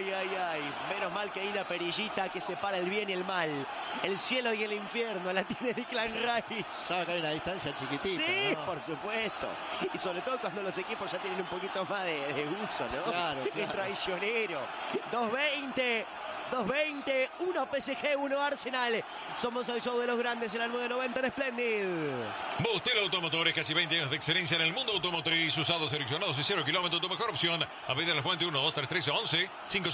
Ay, ay, ay. Menos mal que hay una perillita que separa el bien y el mal. El cielo y el infierno la tiene Declan Rice. Sabe que hay una distancia chiquitita. Sí, ¿no? por supuesto. Y sobre todo cuando los equipos ya tienen un poquito más de uso, ¿no? Claro, Qué claro. traicionero. 2:20. 2:20, 1 PSG, 1 Arsenal. Somos el show de los grandes en la 990 en Splendid. Bustelo Automotores, casi 20 años de excelencia en el mundo automotriz, usados, seleccionados y 0 kilómetros, tu mejor opción. Avenida La Fuente 1, 2, 3, 13, 11,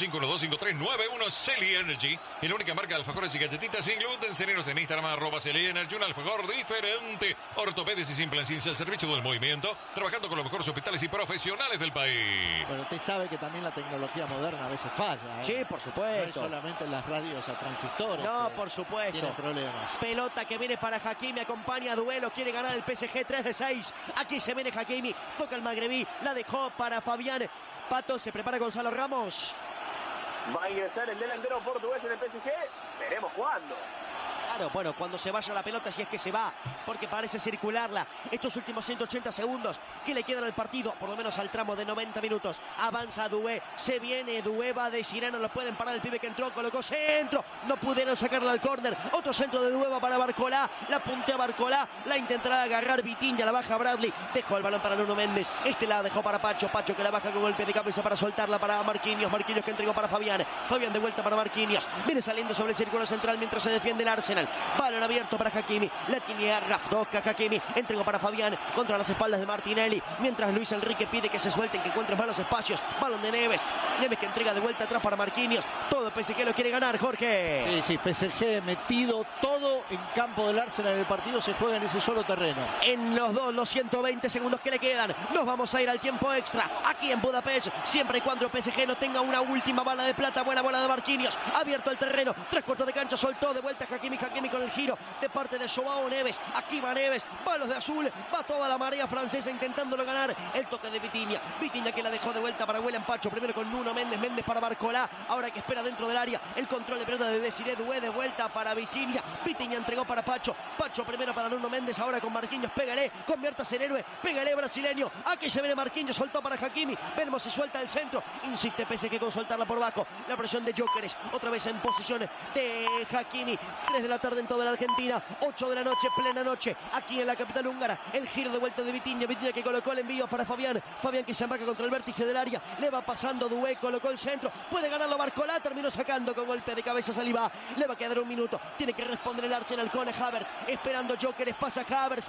5512-5391, Celi Energy, y la única marca de alfajores y galletitas sin gluten. Ceneros en Instagram, @Celi Energy, un alfajor diferente. Ortopedes y Simplens al servicio del movimiento, trabajando con los mejores hospitales y profesionales del país. Pero usted sabe que también la tecnología moderna a veces falla, ¿eh? Sí, por No es supuesto. solamente las radios a transistores. No, que por supuesto. tienen problemas. Pelota que viene para Hakimi, acompaña a Duelo, quiere ganar el PSG 3 de 6. Aquí se viene Hakimi, toca el magrebí, la dejó para Fabián. Pato, se prepara Gonzalo Ramos. Va a ingresar el delantero portugués en el PSG. Veremos cuándo. Claro, bueno, cuando se vaya la pelota, si es que se va, porque parece circularla. Estos últimos 180 segundos que le quedan al partido, por lo menos al tramo de 90 minutos. Avanza Doué, se viene Doué, va de Girano, lo pueden parar el pibe que entró, colocó centro, no pudieron sacarla al córner. Otro centro de Doué va para Barcolá, la puntea Barcolá, la intentará agarrar Vitinha, la baja Bradley, dejó el balón para Nuno Méndez, la dejó para Pacho, Pacho que la baja con golpe de cabeza para soltarla para Marquinhos, Marquinhos que entregó para Fabián, Fabián de vuelta para Marquinhos, viene saliendo sobre el círculo central mientras se defiende el Arsenal. Balón abierto para Hakimi, la tiene Rafdoka, Hakimi entregó para Fabián contra las espaldas de Martinelli, mientras Luis Enrique pide que se suelten, que encuentren malos espacios. Balón de Neves, Neves que entrega de vuelta atrás para Marquinhos. Todo el PSG lo quiere ganar, Jorge. Sí, PSG metido todo en campo del Arsenal. El partido se juega en ese solo terreno. En los 120 segundos que le quedan, nos vamos a ir al tiempo extra aquí en Budapest, siempre y cuando PSG no tenga una última bala de plata. Buena bola de Marquinhos, abierto el terreno, 3/4 de cancha, soltó de vuelta Hakimi, Hakimi con el giro de parte de Joao Neves. Aquí va Neves, va los de azul, va toda la marea francesa intentándolo ganar. El toque de Vitinha, Vitinha que la dejó de vuelta para William Pacho, primero con Nuno Méndez, Méndez para Barcolá, ahora que espera dentro del área, el control de pelota de Desiré Doué, de vuelta para Vitinha, Vitinha entregó para Pacho, Pacho primero para Nuno Méndez, ahora con Marquinhos, pégale, conviértase en héroe, pégale brasileño, aquí se viene Marquinhos, soltó para Hakimi, veremos si suelta el centro, insiste PSG con soltarla por bajo, la presión de Gyökeres, otra vez en posición de Hakimi, 3 de la tarde en toda la Argentina, 8 de la noche, plena noche, aquí en la capital húngara, el giro de vuelta de Vitinha, Vitinha que colocó el envío para Fabián, Fabián que se amaca contra el vértice del área, le va pasando Doué, colocó el centro, puede ganarlo Barcolá, terminó sacando con golpe de cabeza Saliba, le va a quedar un minuto, tiene que responder el Arsenal con Havertz, esperando Gyökeres, pasa Havertz,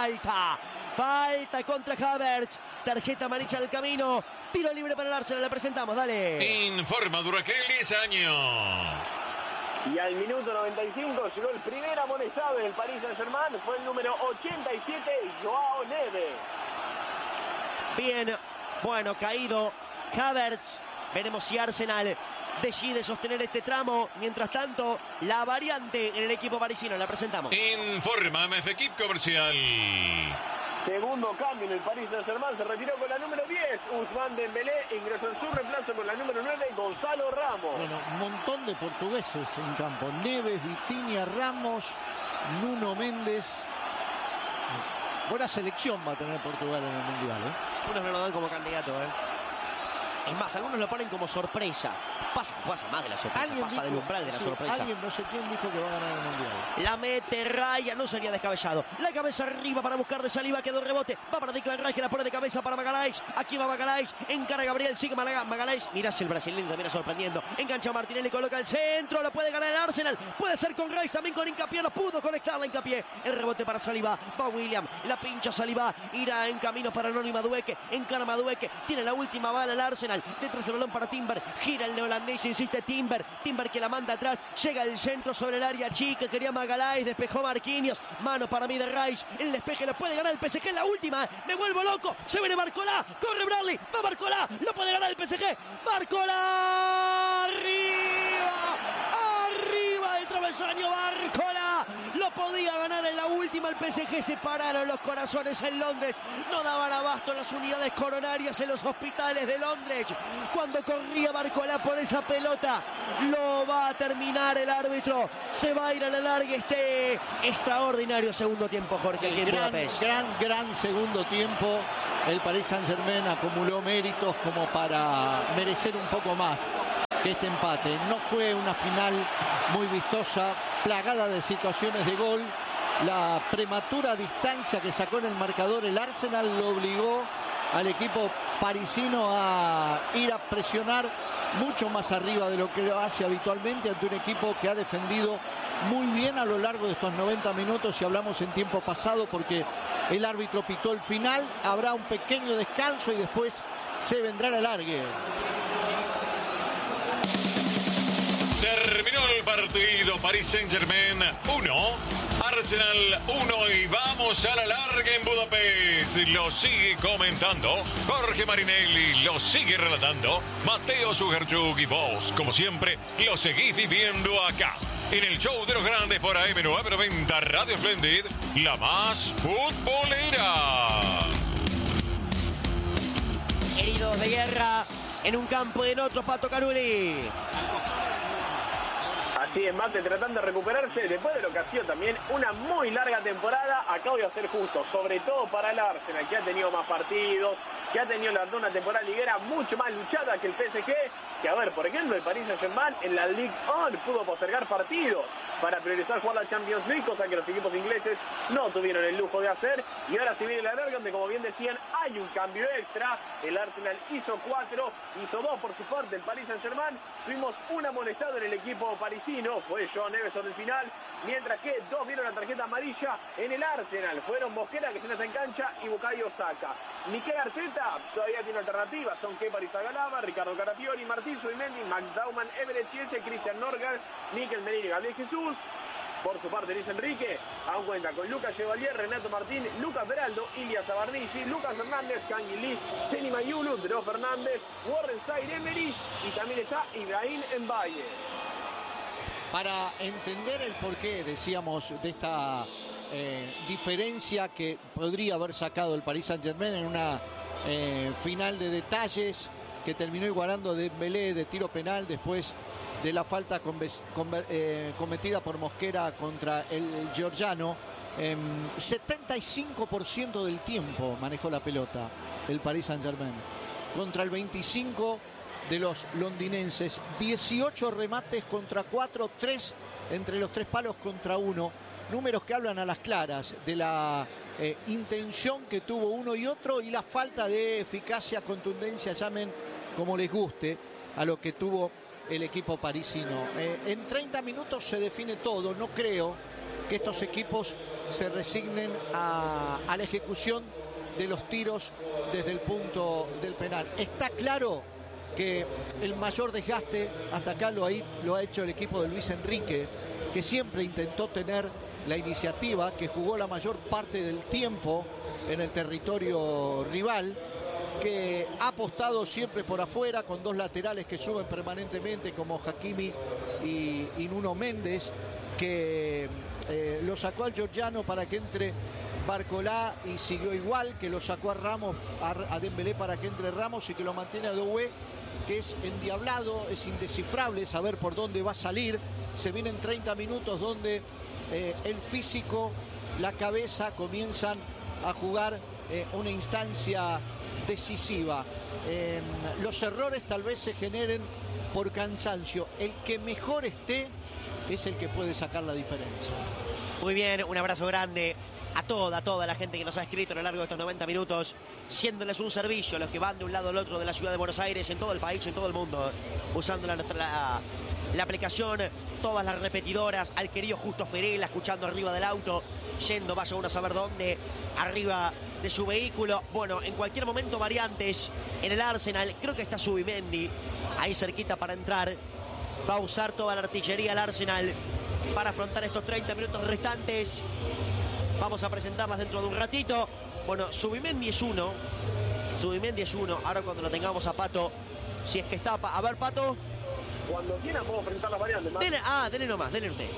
falta contra Havertz, tarjeta amarilla al camino, tiro libre para el Arsenal, le presentamos, dale. Informa Duraquel, 10 años. Y al minuto 95 llegó el primer amonestado en el Paris Saint-Germain. Fue el número 87, Joao Neves. Bien, bueno, caído Havertz. Veremos si Arsenal decide sostener este tramo. Mientras tanto, la variante en el equipo parisino. La presentamos. Informa MF Equip Comercial. Segundo cambio en el Paris Saint-Germain, se retiró con la número 10, Ousmane Dembélé, ingresó en su reemplazo con la número 9, Gonzalo Ramos. Bueno, un montón de portugueses en campo. Neves, Vitinha, Ramos, Nuno Méndez. Buena selección va a tener Portugal en el Mundial, ¿eh? Unos no lo dan como candidato, ¿eh? Es más, algunos lo ponen como sorpresa. Pasa más de la sorpresa, pasa del umbral de la sorpresa. Alguien, no sé quién, dijo que va a ganar el Mundial. La mete Raya, no sería descabellado. La cabeza arriba para buscar de Saliba, quedó rebote. Va para Declan Rice, que la pone de cabeza para Magalhaes. Aquí va Magalhaes, encara Gabriel, sigue Magalhaes. Mirá si el brasileño también sorprendiendo. Engancha a Martinelli, coloca el centro, lo puede ganar el Arsenal. Puede ser con Rice, también con Hincapié, no pudo conectar la Hincapié. El rebote para Saliba, va William, la pincha Saliba, irá en camino para Anónima Madueke, encara Madueke, tiene la última bala el Arsenal. Detrás del balón para Timber, gira el neolandés, insiste Timber que la manda atrás, llega el centro sobre el área chica, quería Magalhaes, despejó Marquinhos, mano para mí de Rice, el despeje lo puede ganar el PSG en la última, me vuelvo loco, se viene Barcolá, corre Bradley, va Barcolá, lo puede ganar el PSG, Barcolá, arriba el travesaño, Barcolá, lo podía ganar en la última el PSG, se pararon los corazones en Londres, no daban abasto las unidades coronarias en los hospitales de Londres, cuando corría Barcolá por esa pelota, lo va a terminar el árbitro, se va a ir a la larga este extraordinario segundo tiempo, Jorge, aquí en Budapest. Gran segundo tiempo. El Paris Saint-Germain acumuló méritos como para merecer un poco más que este empate. No fue una final muy vistosa, plagada de situaciones de gol. La prematura distancia que sacó en el marcador el Arsenal lo obligó al equipo parisino a ir a presionar mucho más arriba de lo que lo hace habitualmente ante un equipo que ha defendido muy bien a lo largo de estos 90 minutos, si hablamos en tiempo pasado, porque el árbitro pitó el final. Habrá un pequeño descanso y después se vendrá el alargue. Terminó el partido. Paris Saint-Germain 1, Arsenal 1 y vamos a la larga en Budapest. Lo sigue comentando Jorge Marinelli, lo sigue relatando Mateo Sugerchuk y vos, como siempre, lo seguís viviendo acá en el show de los grandes por AM990 Radio Splendid, la más futbolera. Heridos de guerra en un campo y en otro, Pato Caruli. Así es, Mate, tratando de recuperarse después de lo que ha sido también una muy larga temporada. Acá voy a ser justo, sobre todo para el Arsenal, que ha tenido más partidos, que ha tenido una temporada liguera mucho más luchada que el PSG. Que, a ver, por ejemplo, el Paris Saint-Germain en la Ligue 1 pudo postergar partidos para priorizar jugar la Champions League, cosa que los equipos ingleses no tuvieron el lujo de hacer. Y ahora se viene la larga, donde, como bien decían, hay un cambio extra. El Arsenal hizo 4, hizo 2 por su parte el Paris Saint-Germain. Tuvimos un amonestado en el equipo parisino, fue Joao Neves sobre el final, mientras que 2 vieron la tarjeta amarilla en el Arsenal. Fueron Mosquera, que se nos en cancha, y Bukayo Saka. Mikel Arteta todavía tiene alternativas, son Kepa Arrizabalaga, Ricardo Carafiori, Martín Zubimendi, McDauman, Everett Chiesa, Christian Norgard, Mikel Merino y Gabriel Jesús. Por su parte, Luis Enrique aún cuenta con Lucas Chevalier, Renato Martín, Lucas Beraldo, Ilia Zabarnisi, Lucas Hernández, Kangin Lee, Kenny Mayulu, Dro Fernández, Warren Zaire-Emery y también está Ibrahim Mbaye. Para entender el porqué, decíamos, de esta diferencia que podría haber sacado el Paris Saint-Germain en una final de detalles que terminó igualando Dembélé de tiro penal después de la falta cometida por Mosquera contra el georgiano. 75% del tiempo manejó la pelota el Paris Saint-Germain contra el 25% de los londinenses. 18 remates contra 4, 3 entre los 3 palos contra 1. Números que hablan a las claras de la intención que tuvo uno y otro y la falta de eficacia, contundencia, llamen como les guste, a lo que tuvo el equipo parisino. En 30 minutos se define todo. No creo que estos equipos se resignen a la ejecución de los tiros desde el punto del penal. Está claro que el mayor desgaste hasta acá lo ha hecho el equipo de Luis Enrique, que siempre intentó tener la iniciativa, que jugó la mayor parte del tiempo en el territorio rival, que ha apostado siempre por afuera con 2 laterales que suben permanentemente como Hakimi y Nuno Méndez, que lo sacó al georgiano para que entre Barcolá y siguió igual, que lo sacó a Ramos, a Dembélé para que entre Ramos y que lo mantiene a Doué, que es endiablado, es indescifrable saber por dónde va a salir. Se vienen 30 minutos donde el físico, la cabeza comienzan a jugar una instancia decisiva. Los errores tal vez se generen por cansancio. El que mejor esté es el que puede sacar la diferencia. Muy bien, un abrazo grande a toda la gente que nos ha escrito a lo largo de estos 90 minutos, siéndoles un servicio a los que van de un lado al otro de la ciudad de Buenos Aires, en todo el país, en todo el mundo, usando la aplicación, todas las repetidoras, al querido Justo Ferela, escuchando arriba del auto, yendo, vaya uno a saber dónde, arriba de su vehículo. Bueno, en cualquier momento variantes en el Arsenal. Creo que está Zubimendi ahí cerquita para entrar. Va a usar toda la artillería el Arsenal para afrontar estos 30 minutos restantes. Vamos a presentarlas dentro de un ratito. Bueno, Zubimendi es uno. Ahora cuando lo tengamos a Pato, si es que está... A ver, Pato. Cuando quieran podemos presentar las variantes. Dele nomás, dele usted.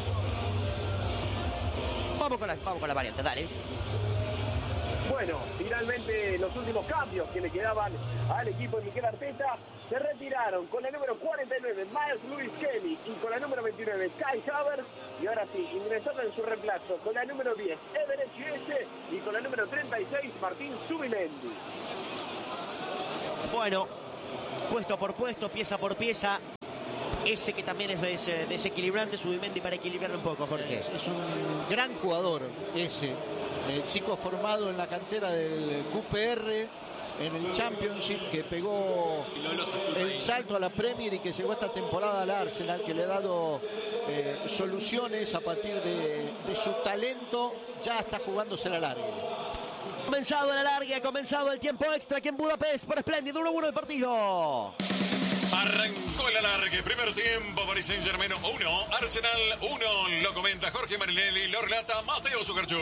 Vamos con la variante, dale. Bueno, finalmente los últimos cambios que le quedaban al equipo de Mikel Arteta se retiraron con la número 49 Miles Lewis Kelly y con la número 29 Kai Havertz, y ahora sí, ingresando en su reemplazo con la número 10 Everett Chiesa y con la número 36 Martín Zubimendi. Bueno, puesto por puesto, pieza por pieza, ese que también es desequilibrante, Zubimendi, para equilibrar un poco, Jorge. Es un gran jugador ese, chico formado en la cantera del QPR, en el Championship, que pegó el salto a la Premier y que llegó esta temporada al Arsenal, que le ha dado soluciones a partir de su talento. Ya está jugándose la larga. Comenzado el alargue, ha comenzado el tiempo extra aquí en Budapest por Espléndido, 1-1 el partido. Arrancó el alargue, primer tiempo, Paris Saint-Germain 1, Arsenal 1, lo comenta Jorge Marinelli, lo relata Mateo Zuccarchuk.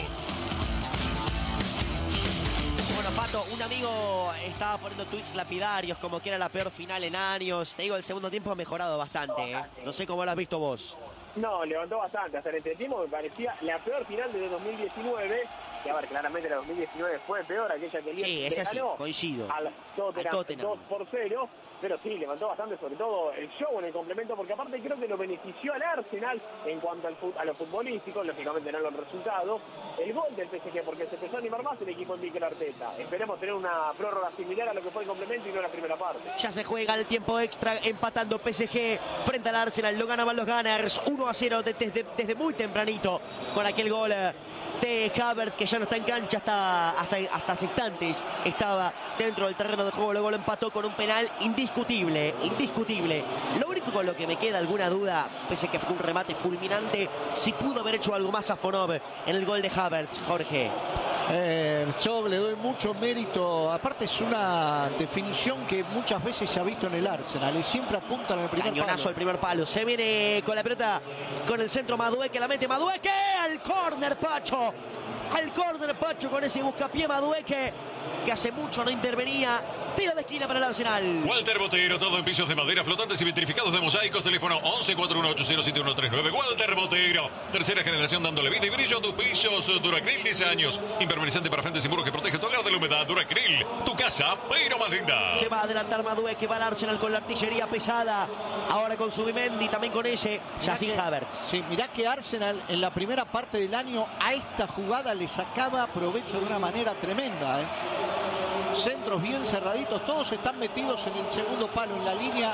Bueno, Pato, un amigo estaba poniendo tweets lapidarios como que era la peor final en años. Te digo, el segundo tiempo ha mejorado bastante, ¿eh? No sé cómo lo has visto vos. No, levantó bastante. Hasta el tiempo me parecía la peor final de 2019. Que a ver, claramente la 2019 fue peor, aquella que sí, es así, coincido. Al Tottenham 2-0. Pero sí, levantó bastante, sobre todo el show en el complemento, porque aparte creo que lo benefició al Arsenal en cuanto a lo futbolístico, lógicamente no los resultados. El gol del PSG, porque se empezó a animar más el equipo de Mikel Arteta. Esperemos tener una prórroga similar a lo que fue el complemento y no la primera parte. Ya se juega el tiempo extra, empatando PSG frente al Arsenal. Lo ganaban los Gunners 1-0 desde muy tempranito con aquel gol de Havertz, que ya no está en cancha hasta hace instantes. Estaba dentro del terreno de juego, luego lo empató con un penal indiscutible. Lo único con lo que me queda alguna duda, pese a que fue un remate fulminante, si pudo haber hecho algo más Safonov en el gol de Havertz, Jorge. Yo le doy mucho mérito. Aparte es una definición que muchas veces se ha visto en el Arsenal y siempre apuntan al primer cañonazo palo. Al primer palo. Se viene con la pelota con el centro Madueque, la mete Madueque al córner, Pacho. Al córner, Pacho, con ese buscapié Madueque, que hace mucho no intervenía. Tiro de esquina para el Arsenal. Walter Botero, todo en pisos de madera, flotantes y vitrificados de mosaicos. Teléfono 11-4180-7139. Walter Botero, tercera generación dándole vida y brillo a tus pisos. Duracril, 10 años. Impermeabilizante para frentes y muros que protege tu hogar de la humedad. Duracril, tu casa, pero más linda. Se va a adelantar Madueque, va al Arsenal con la artillería pesada. Ahora con Zubimendi, también con ese. Ya sin Havertz. Sí, mirá que Arsenal en la primera parte del año a esta jugada le sacaba provecho de una manera tremenda, ¿eh? Centros bien cerraditos, todos están metidos en el segundo palo, en la línea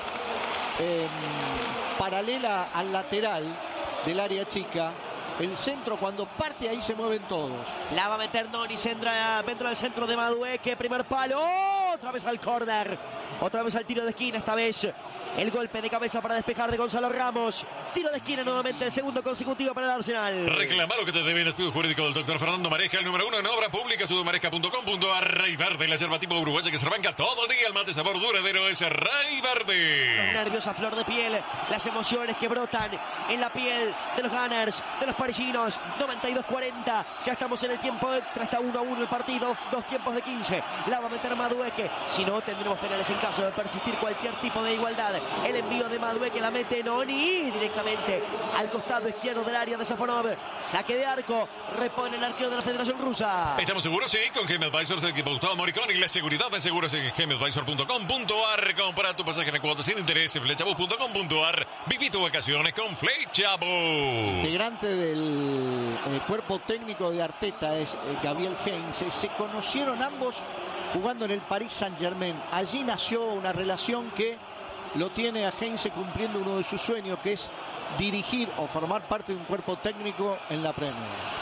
paralela al lateral del área chica. El centro, cuando parte, ahí se mueven todos. La va a meter Noni, entra dentro del centro de Madueque, primer palo, otra vez al córner, otra vez al tiro de esquina, esta vez el golpe de cabeza para despejar de Gonzalo Ramos. Tiro de esquina nuevamente, el segundo consecutivo para el Arsenal. Reclama lo que te debe en estudio jurídico del doctor Fernando Maresca, el número 1 en obra pública, estudiomaresca.com.ar. Rey Verde, la yerba tipo uruguaya que se rebanca todo el día. El mate sabor duradero es Rey Verde. Los nervios a flor de piel, las emociones que brotan en la piel de los Gunners, de los parisinos. 92-40, ya estamos en el tiempo extra, está 1-1 el partido, 2 tiempos de 15. La va a meter Madueque, si no tendremos penales en caso de persistir cualquier tipo de igualdad. El envío de Madueque, la mete Noni directamente al costado izquierdo del área de Safonov. Saque de arco, repone el arquero de la Federación Rusa. Estamos seguros, sí, con Game Advisors del equipo Gustavo Moricón y la seguridad de seguros en gameadvisor.com.ar. Compra tu pasaje en cuotas sin interés en flechabus.com.ar. Viví tus vacaciones con Flechabus. Integrante del cuerpo técnico de Arteta es Gabriel Heinze. Se conocieron ambos jugando en el Paris Saint-Germain. Allí nació una relación que lo tiene a Heinze cumpliendo uno de sus sueños, que es dirigir o formar parte de un cuerpo técnico en la Premier.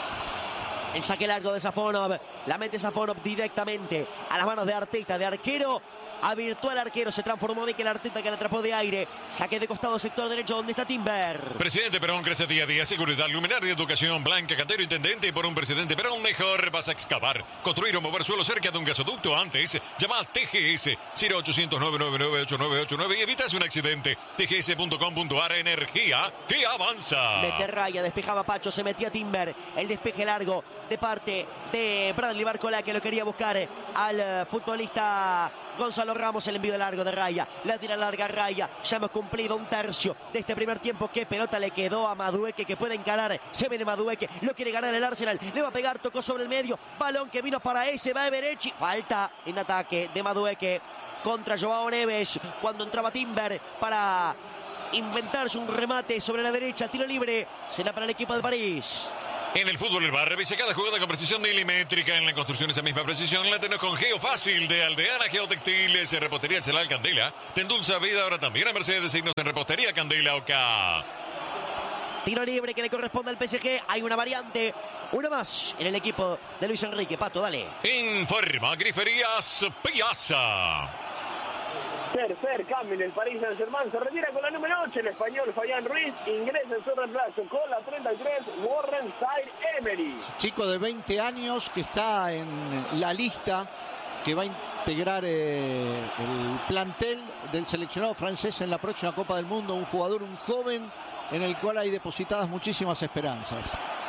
El saque largo de Safonov, la mete Safonov directamente a las manos de Arteta, de arquero a virtual arquero, se transformó Mikel Arteta, que la atrapó de aire. Saque de costado, sector derecho, donde está Timber. Presidente Perón crece día a día. Seguridad, luminaria, educación, Blanca, Cantero, intendente. Por un presidente Perón mejor vas a excavar, construir o mover suelo cerca de un gasoducto. Antes, llama a TGS 0800-999-8989 y evitas un accidente. TGS.com.ar, energía que avanza. Mete raya, despejaba Pacho, se metía Timber. El despeje largo de parte de Bradley Barcola, que lo quería buscar al futbolista Gonzalo Ramos. El envío largo de Raya, la tira larga Raya. Ya hemos cumplido un tercio de este primer tiempo. Qué pelota le quedó a Madueque, que puede encarar. Se viene Madueque, lo quiere ganar el Arsenal, le va a pegar, tocó sobre el medio, balón que vino para ese, va Everechi. Falta en ataque de Madueque contra Joao Neves cuando entraba Timber para inventarse un remate sobre la derecha. Tiro libre, será para el equipo de París. En el fútbol, el bar revisa cada jugada con precisión milimétrica. En la construcción, esa misma precisión la tenemos con Geofácil de Aldeana Geotextiles. Repostería Celal Candela. Te endulza vida ahora también a Mercedes. Signos en Repostería Candela Oca. Tiro libre que le corresponde al PSG. Hay una variante, una más en el equipo de Luis Enrique. Pato, dale. Informa Griferías Piazza. Tercer cambio en el Paris Saint-Germain. Se retira con la número 8 el español Fabián Ruiz. Ingresa en su reemplazo con la 33 Warren Zaïre-Emery. Chico de 20 años que está en la lista que va a integrar el plantel del seleccionado francés en la próxima Copa del Mundo. Un jugador, un joven en el cual hay depositadas muchísimas esperanzas.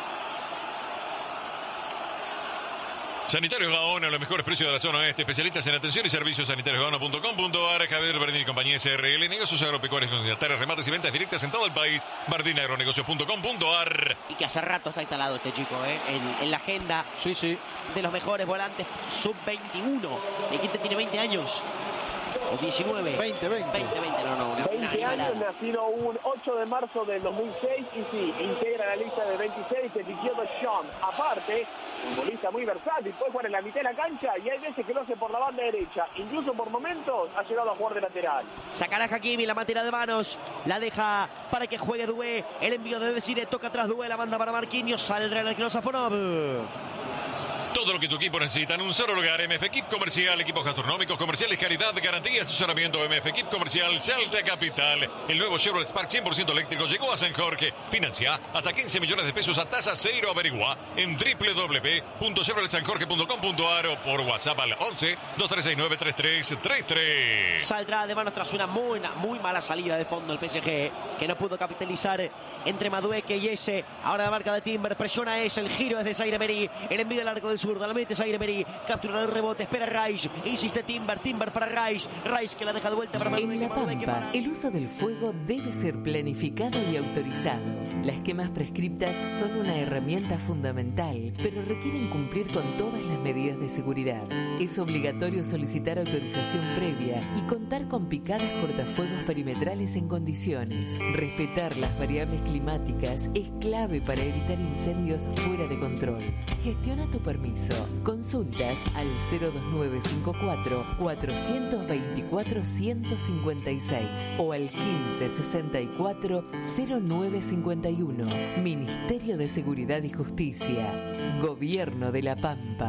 Sanitarios Gaona, los mejores precios de la zona oeste. Especialistas en atención y servicios sanitariosgaona.com.ar. Javier Bardini y compañía SRL. Negocios agropecuarios con remates y ventas directas en todo el país. bardiniagronegocios.com.ar. Y que hace rato está instalado este chico, en la agenda Sí. de los mejores volantes sub-21. El Quinte tiene 20 años. O 19. 20. 20, no. 20 años, nacido un 8 de marzo del 2006 y sí, integra la lista de 26 de Kyoto Sean. Aparte, un futbolista muy versátil, puede jugar en la mitad de la cancha y hay veces que lo hace por la banda derecha. Incluso por momentos ha llegado a jugar de lateral. Sacará Hakimi la materia de manos, la deja para que juegue Doué. El envío de Desire, toca atrás Doué, la manda para Marquinhos, saldrá el arquero Safonov. Todo lo que tu equipo necesita en un solo lugar. MF Equip Comercial, equipos gastronómicos, comerciales, calidad, garantía, asesoramiento. MF Equip Comercial, Salta Capital. El nuevo Chevrolet Spark 100% eléctrico llegó a San Jorge. Financia hasta 15 millones de pesos a tasa cero. Averigua en www.chevroletsanjorge.com.ar o por WhatsApp al 11-2369-3333. Saldrá de manos tras una muy mala salida de fondo el PSG, que no pudo capitalizar entre Madueque y ese. Ahora la marca de Timber, presiona ese, el giro es de Zaïre-Emery, el envío del arco del zurdo, la mete Zaïre-Emery, captura el rebote, espera Rice, insiste Timber para Rice que la deja de vuelta para Madueque. En La Pampa, el uso del fuego debe ser planificado y autorizado. Las quemas prescriptas son una herramienta fundamental, pero requieren cumplir con todas las medidas de seguridad. Es obligatorio solicitar autorización previa y contar con picadas cortafuegos perimetrales en condiciones. Respetar las variables climáticas es clave para evitar incendios fuera de control. Gestiona tu permiso. Consultas al 02954 424 156 o al 1564 0951. Ministerio de Seguridad y Justicia. Gobierno de La Pampa.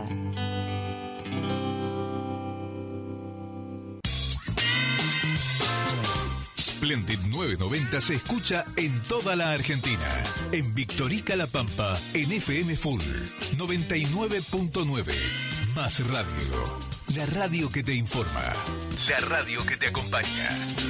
Splendid 990 se escucha en toda la Argentina. En Victorica La Pampa, en FM Full 99.9. Más radio. La radio que te informa. La radio que te acompaña.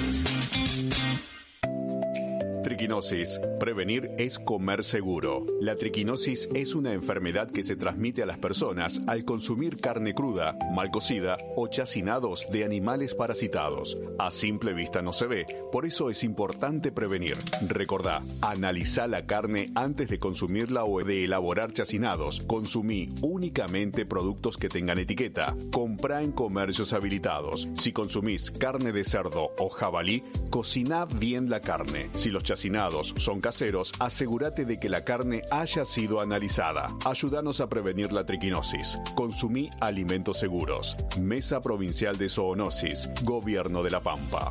Triquinosis. Prevenir es comer seguro. La triquinosis es una enfermedad que se transmite a las personas al consumir carne cruda, mal cocida o chacinados de animales parasitados. A simple vista no se ve, por eso es importante prevenir. Recordá, analizá la carne antes de consumirla o de elaborar chacinados. Consumí únicamente productos que tengan etiqueta. Comprá en comercios habilitados. Si consumís carne de cerdo o jabalí, cociná bien la carne. Si los chacinados son caseros, asegúrate de que la carne haya sido analizada. Ayúdanos a prevenir la triquinosis. Consumí alimentos seguros. Mesa Provincial de Zoonosis. Gobierno de La Pampa.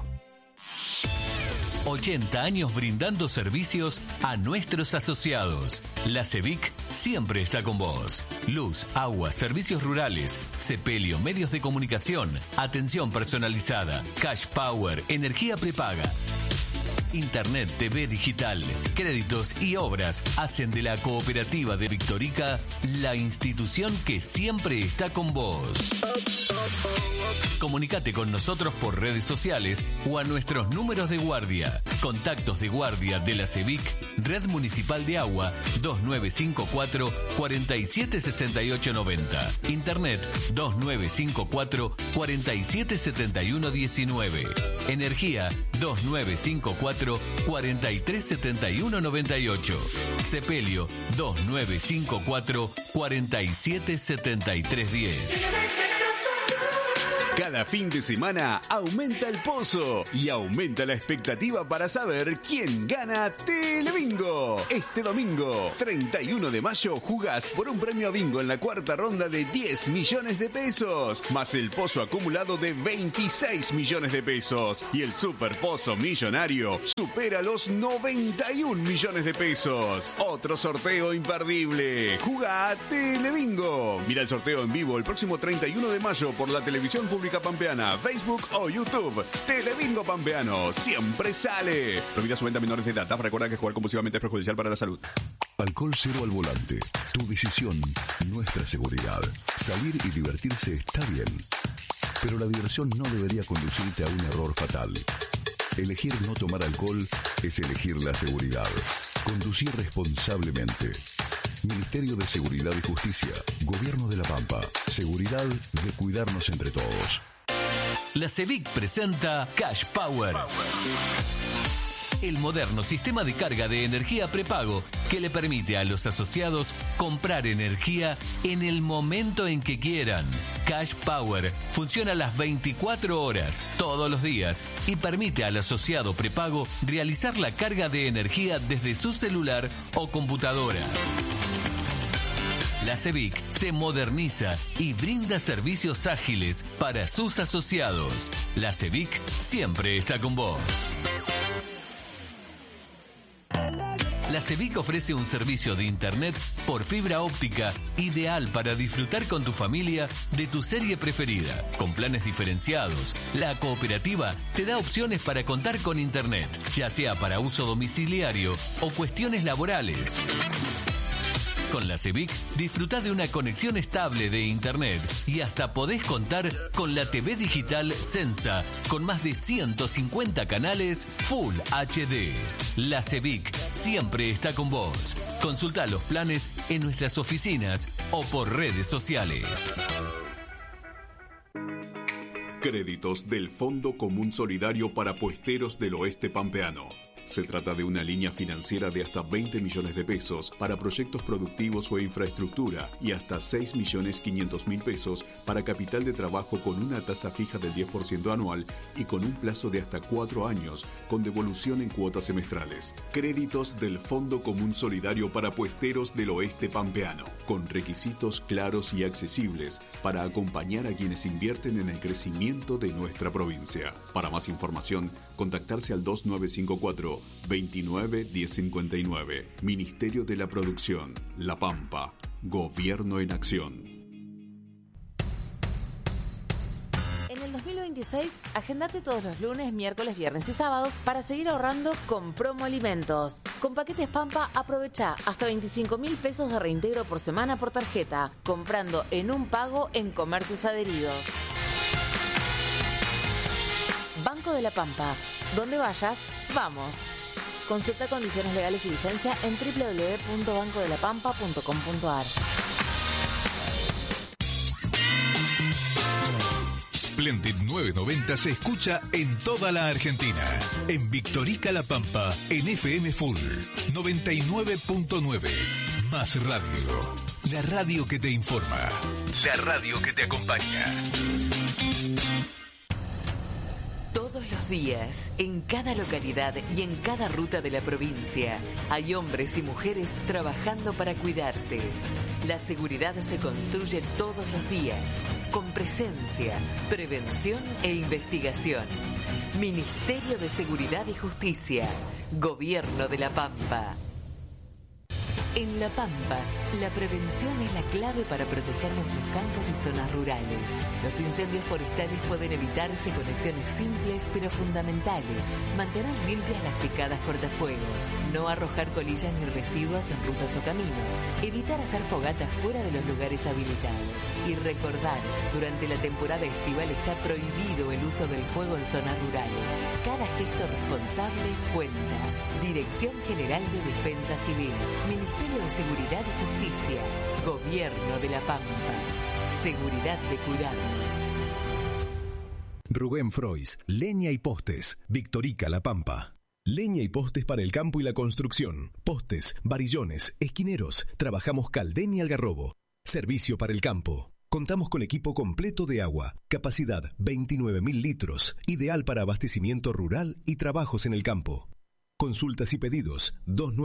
80 años brindando servicios a nuestros asociados. La CEVIC siempre está con vos. Luz, agua, servicios rurales, sepelio, medios de comunicación, atención personalizada, cash power, energía prepaga. Internet, TV digital, créditos y obras hacen de la cooperativa de Victorica la institución que siempre está con vos. Comunicate con nosotros por redes sociales o a nuestros números de guardia. Contactos de guardia de la CEVIC, Red Municipal de Agua 2954 476890. Internet 2954 477119. Energía 2954 437198. Sepelio 2954 477310. Cada fin de semana aumenta el pozo y aumenta la expectativa para saber quién gana Telebingo. Este domingo, 31 de mayo, jugás por un premio a bingo en la cuarta ronda de 10 millones de pesos, más el pozo acumulado de 26 millones de pesos. Y el super pozo millonario supera los 91 millones de pesos. Otro sorteo imperdible. Jugá a Telebingo. Mira el sorteo en vivo el próximo 31 de mayo por la televisión pública pampeana, Facebook o YouTube. Telebingo Pampeano siempre sale. Prohibida su venta a menores de edad. Recuerda que jugar compulsivamente es perjudicial para la salud. Alcohol cero al volante. Tu decisión, nuestra seguridad. Salir y divertirse está bien, pero la diversión no debería conducirte a un error fatal. Elegir no tomar alcohol es elegir la seguridad. Conducir responsablemente. Ministerio de Seguridad y Justicia. Gobierno de La Pampa. Seguridad de cuidarnos entre todos. La CEVIC presenta Cash Power. El moderno sistema de carga de energía prepago que le permite a los asociados comprar energía en el momento en que quieran. Cash Power funciona las 24 horas, todos los días, y permite al asociado prepago realizar la carga de energía desde su celular o computadora. La CEVIC se moderniza y brinda servicios ágiles para sus asociados. La CEVIC siempre está con vos. La CEVIC ofrece un servicio de internet por fibra óptica ideal para disfrutar con tu familia de tu serie preferida. Con planes diferenciados, la cooperativa te da opciones para contar con internet, ya sea para uso domiciliario o cuestiones laborales. Con la CEVIC disfrutá de una conexión estable de internet y hasta podés contar con la TV digital Sensa con más de 150 canales Full HD. La CEVIC siempre está con vos. Consultá los planes en nuestras oficinas o por redes sociales. Créditos del Fondo Común Solidario para Puesteros del Oeste Pampeano. Se trata de una línea financiera de hasta 20 millones de pesos para proyectos productivos o infraestructura y hasta 6.500.000 pesos para capital de trabajo con una tasa fija del 10% anual y con un plazo de hasta 4 años con devolución en cuotas semestrales. Créditos del Fondo Común Solidario para Puesteros del Oeste Pampeano, con requisitos claros y accesibles para acompañar a quienes invierten en el crecimiento de nuestra provincia. Para más información, contactarse al 2954 29 1059. Ministerio de la Producción, La Pampa. Gobierno en acción. En el 2026, agendate todos los lunes, miércoles, viernes y sábados para seguir ahorrando con Promo Alimentos. Con paquetes Pampa, aprovecha hasta 25.000 pesos de reintegro por semana por tarjeta, comprando en un pago en comercios adheridos. Banco de la Pampa. Donde vayas, vamos. Consulta condiciones legales y vigencia en www.bancodelapampa.com.ar. Splendid 990 se escucha en toda la Argentina. En Victorica La Pampa, en FM Full 99.9. Más radio. La radio que te informa. La radio que te acompaña. Todos los días, en cada localidad y en cada ruta de la provincia, hay hombres y mujeres trabajando para cuidarte. La seguridad se construye todos los días, con presencia, prevención e investigación. Ministerio de Seguridad y Justicia, Gobierno de La Pampa. En La Pampa, la prevención es la clave para proteger nuestros campos y zonas rurales. Los incendios forestales pueden evitarse con acciones simples pero fundamentales. Mantener limpias las picadas cortafuegos, no arrojar colillas ni residuos en rutas o caminos, evitar hacer fogatas fuera de los lugares habilitados y recordar, durante la temporada estival está prohibido el uso del fuego en zonas rurales. Cada gesto responsable cuenta. Dirección General de Defensa Civil, Ministerio de Seguridad y Justicia, Gobierno de La Pampa. Seguridad de cuidarnos. Rubén Frois, Leña y Postes, Victorica La Pampa. Leña y postes para el campo y la construcción. Postes, varillones, esquineros. Trabajamos Caldén y Algarrobo. Servicio para el campo. Contamos con equipo completo de agua, capacidad 29.000 litros, ideal para abastecimiento rural y trabajos en el campo. Consultas y pedidos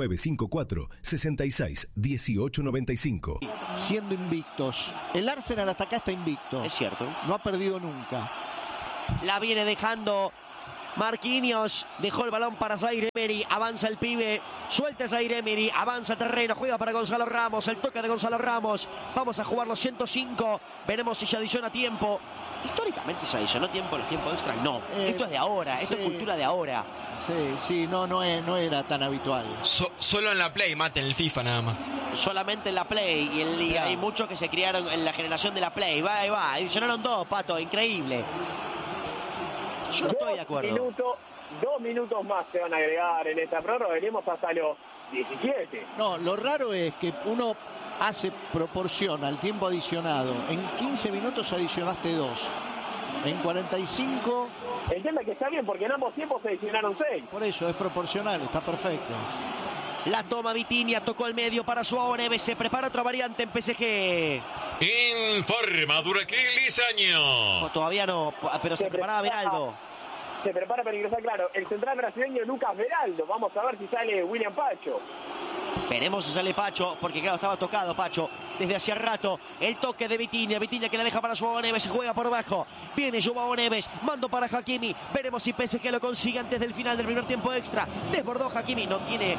2954-66-1895. Siendo invictos. El Arsenal hasta acá está invicto. Es cierto. No ha perdido nunca. La viene dejando Marquinhos, dejó el balón para Zaire Emery, avanza el pibe, suelta Zaire Emery, avanza terreno, juega para Gonzalo Ramos, el toque de Gonzalo Ramos, vamos a jugar los 105, veremos si se adiciona tiempo. Históricamente se adicionó tiempo en los tiempos extras, no, esto es de ahora, esto es cultura de ahora. Sí, no era tan habitual. Solo en la Play, mate, en el FIFA nada más. Solamente en la Play, y hay muchos que se criaron en la generación de la Play, va, adicionaron 2, Pato, increíble. Yo no estoy de acuerdo. 2 minutos más se van a agregar en esta prórroga. Venimos hasta los 17. No, lo raro es que uno hace proporción al tiempo adicionado. En 15 minutos adicionaste 2. En 45... El tema es que está bien, porque en ambos tiempos se adicionaron 6. Por eso, es proporcional, está perfecto. La toma Vitinha, tocó el medio para Joao Neves, se prepara otra variante en PSG. Informa Duraquil Lizaño. No, todavía no, pero se preparaba Beraldo. Se prepara para ingresar, claro, el central brasileño Lucas Beraldo. Vamos a ver si sale William Pacho. Veremos si sale Pacho, porque claro, estaba tocado Pacho desde hacía rato. El toque de Vitinha que la deja para Joao Neves, se juega por bajo. Viene Joao Neves, mando para Hakimi. Veremos si PSG lo consigue antes del final del primer tiempo extra. Desbordó Hakimi, no tiene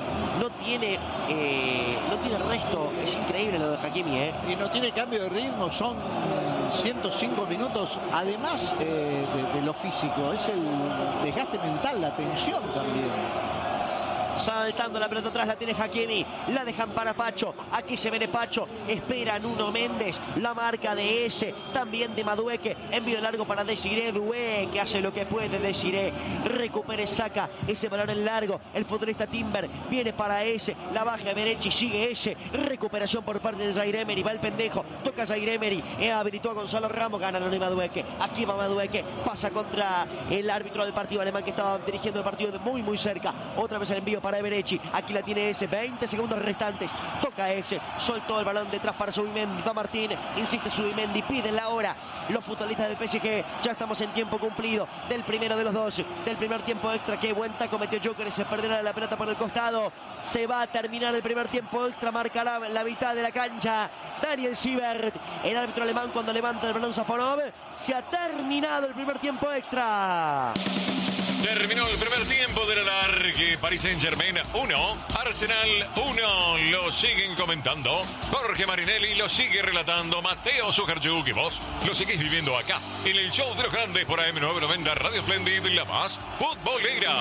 resto. Es increíble lo de Hakimi, Y no tiene cambio de ritmo, son 105 minutos. Además de lo físico, es el desgaste mental, la tensión también. Saltando la pelota atrás, la tiene Hakimi, la dejan para Pacho, aquí se viene Pacho, espera Nuno Méndez, la marca de ese, también de Madueque, envío largo para Desiré Doué, que hace lo que puede Desiré, recupere, saca ese balón en largo, el futbolista Timber, viene para ese, la baja Berechi, sigue ese, recuperación por parte de Zaire Emery, va el pendejo, toca Zaire Emery, habilitó a Gonzalo Ramos, gana Nuno Madueque, aquí va Madueque, pasa contra el árbitro del partido alemán que estaba dirigiendo el partido de muy cerca, otra vez el envío para Berechi, aquí la tiene ese, 20 segundos restantes, toca ese, soltó el balón detrás para Zubimendi, va Martín, insiste Zubimendi, pide la hora, los futbolistas del PSG, ya estamos en tiempo cumplido, del primero de los dos, del primer tiempo extra, qué buen taco metió Joker, se perderá la pelota por el costado, se va a terminar el primer tiempo extra, marcará la mitad de la cancha, Daniel Siebert, el árbitro alemán cuando levanta el balón Safonov, se ha terminado el primer tiempo extra. Terminó el primer tiempo del alargue. Paris Saint-Germain 1, Arsenal 1. Lo siguen comentando Jorge Marinelli, lo sigue relatando Mateo Sujarchuk, y vos lo seguís viviendo acá en el show de los grandes por AM990 Radio Splendid, la más futbolera.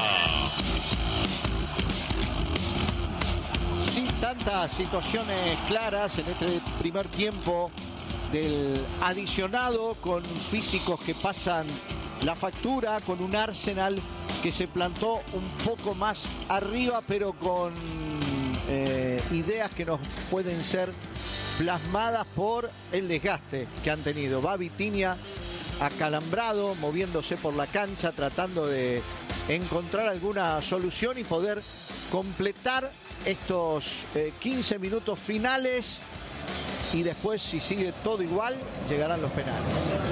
Sin tantas situaciones claras en este primer tiempo del adicionado, con físicos que pasan la factura, con un Arsenal que se plantó un poco más arriba, pero con ideas que nos pueden ser plasmadas por el desgaste que han tenido. Va Vitinha acalambrado, moviéndose por la cancha, tratando de encontrar alguna solución y poder completar estos 15 minutos finales, y después, si sigue todo igual, llegarán los penales.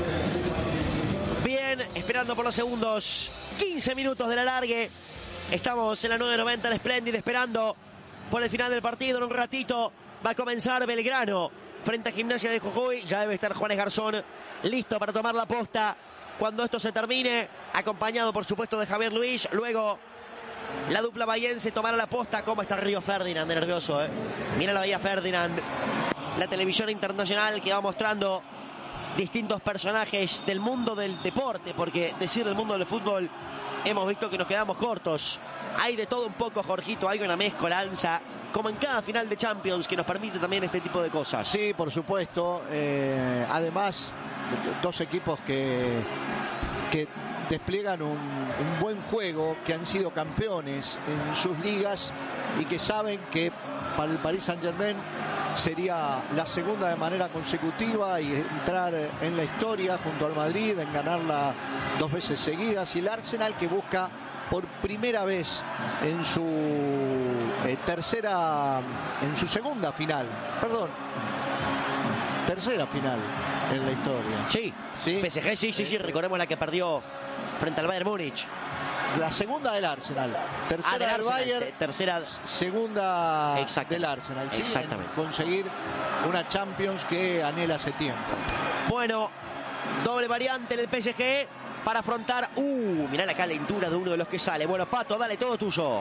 Bien, esperando por los segundos 15 minutos del alargue. Estamos en la 990 en Splendid, esperando por el final del partido. En un ratito va a comenzar Belgrano frente a Gimnasia de Jujuy. Ya debe estar Juanes Garzón listo para tomar la posta cuando esto se termine, acompañado por supuesto de Javier Luis. Luego la dupla bahiense tomará la posta. ¿Cómo está Río Ferdinand? Nervioso, Mira la Bahía Ferdinand, la televisión internacional que va mostrando distintos personajes del mundo del deporte, porque decir del mundo del fútbol hemos visto que nos quedamos cortos. Hay de todo un poco, Jorgito, hay una mezcolanza, como en cada final de Champions, que nos permite también este tipo de cosas. Sí, por supuesto. Además, dos equipos que despliegan un buen juego, que han sido campeones en sus ligas y que saben que para el Paris Saint-Germain sería la segunda de manera consecutiva y entrar en la historia junto al Madrid, en ganarla 2 veces seguidas, y el Arsenal, que busca por primera vez en su segunda final, tercera final en la historia. Sí. PSG, sí. Recordemos la que perdió frente al Bayern Múnich. La segunda del Arsenal. Tercera del Bayern. Tercera. Segunda del Arsenal. ¿Sí? Exactamente. Conseguir una Champions que anhela hace tiempo. Bueno, doble variante en el PSG para afrontar. Mirá la calentura de uno de los que sale. Bueno, Pato, dale, todo tuyo.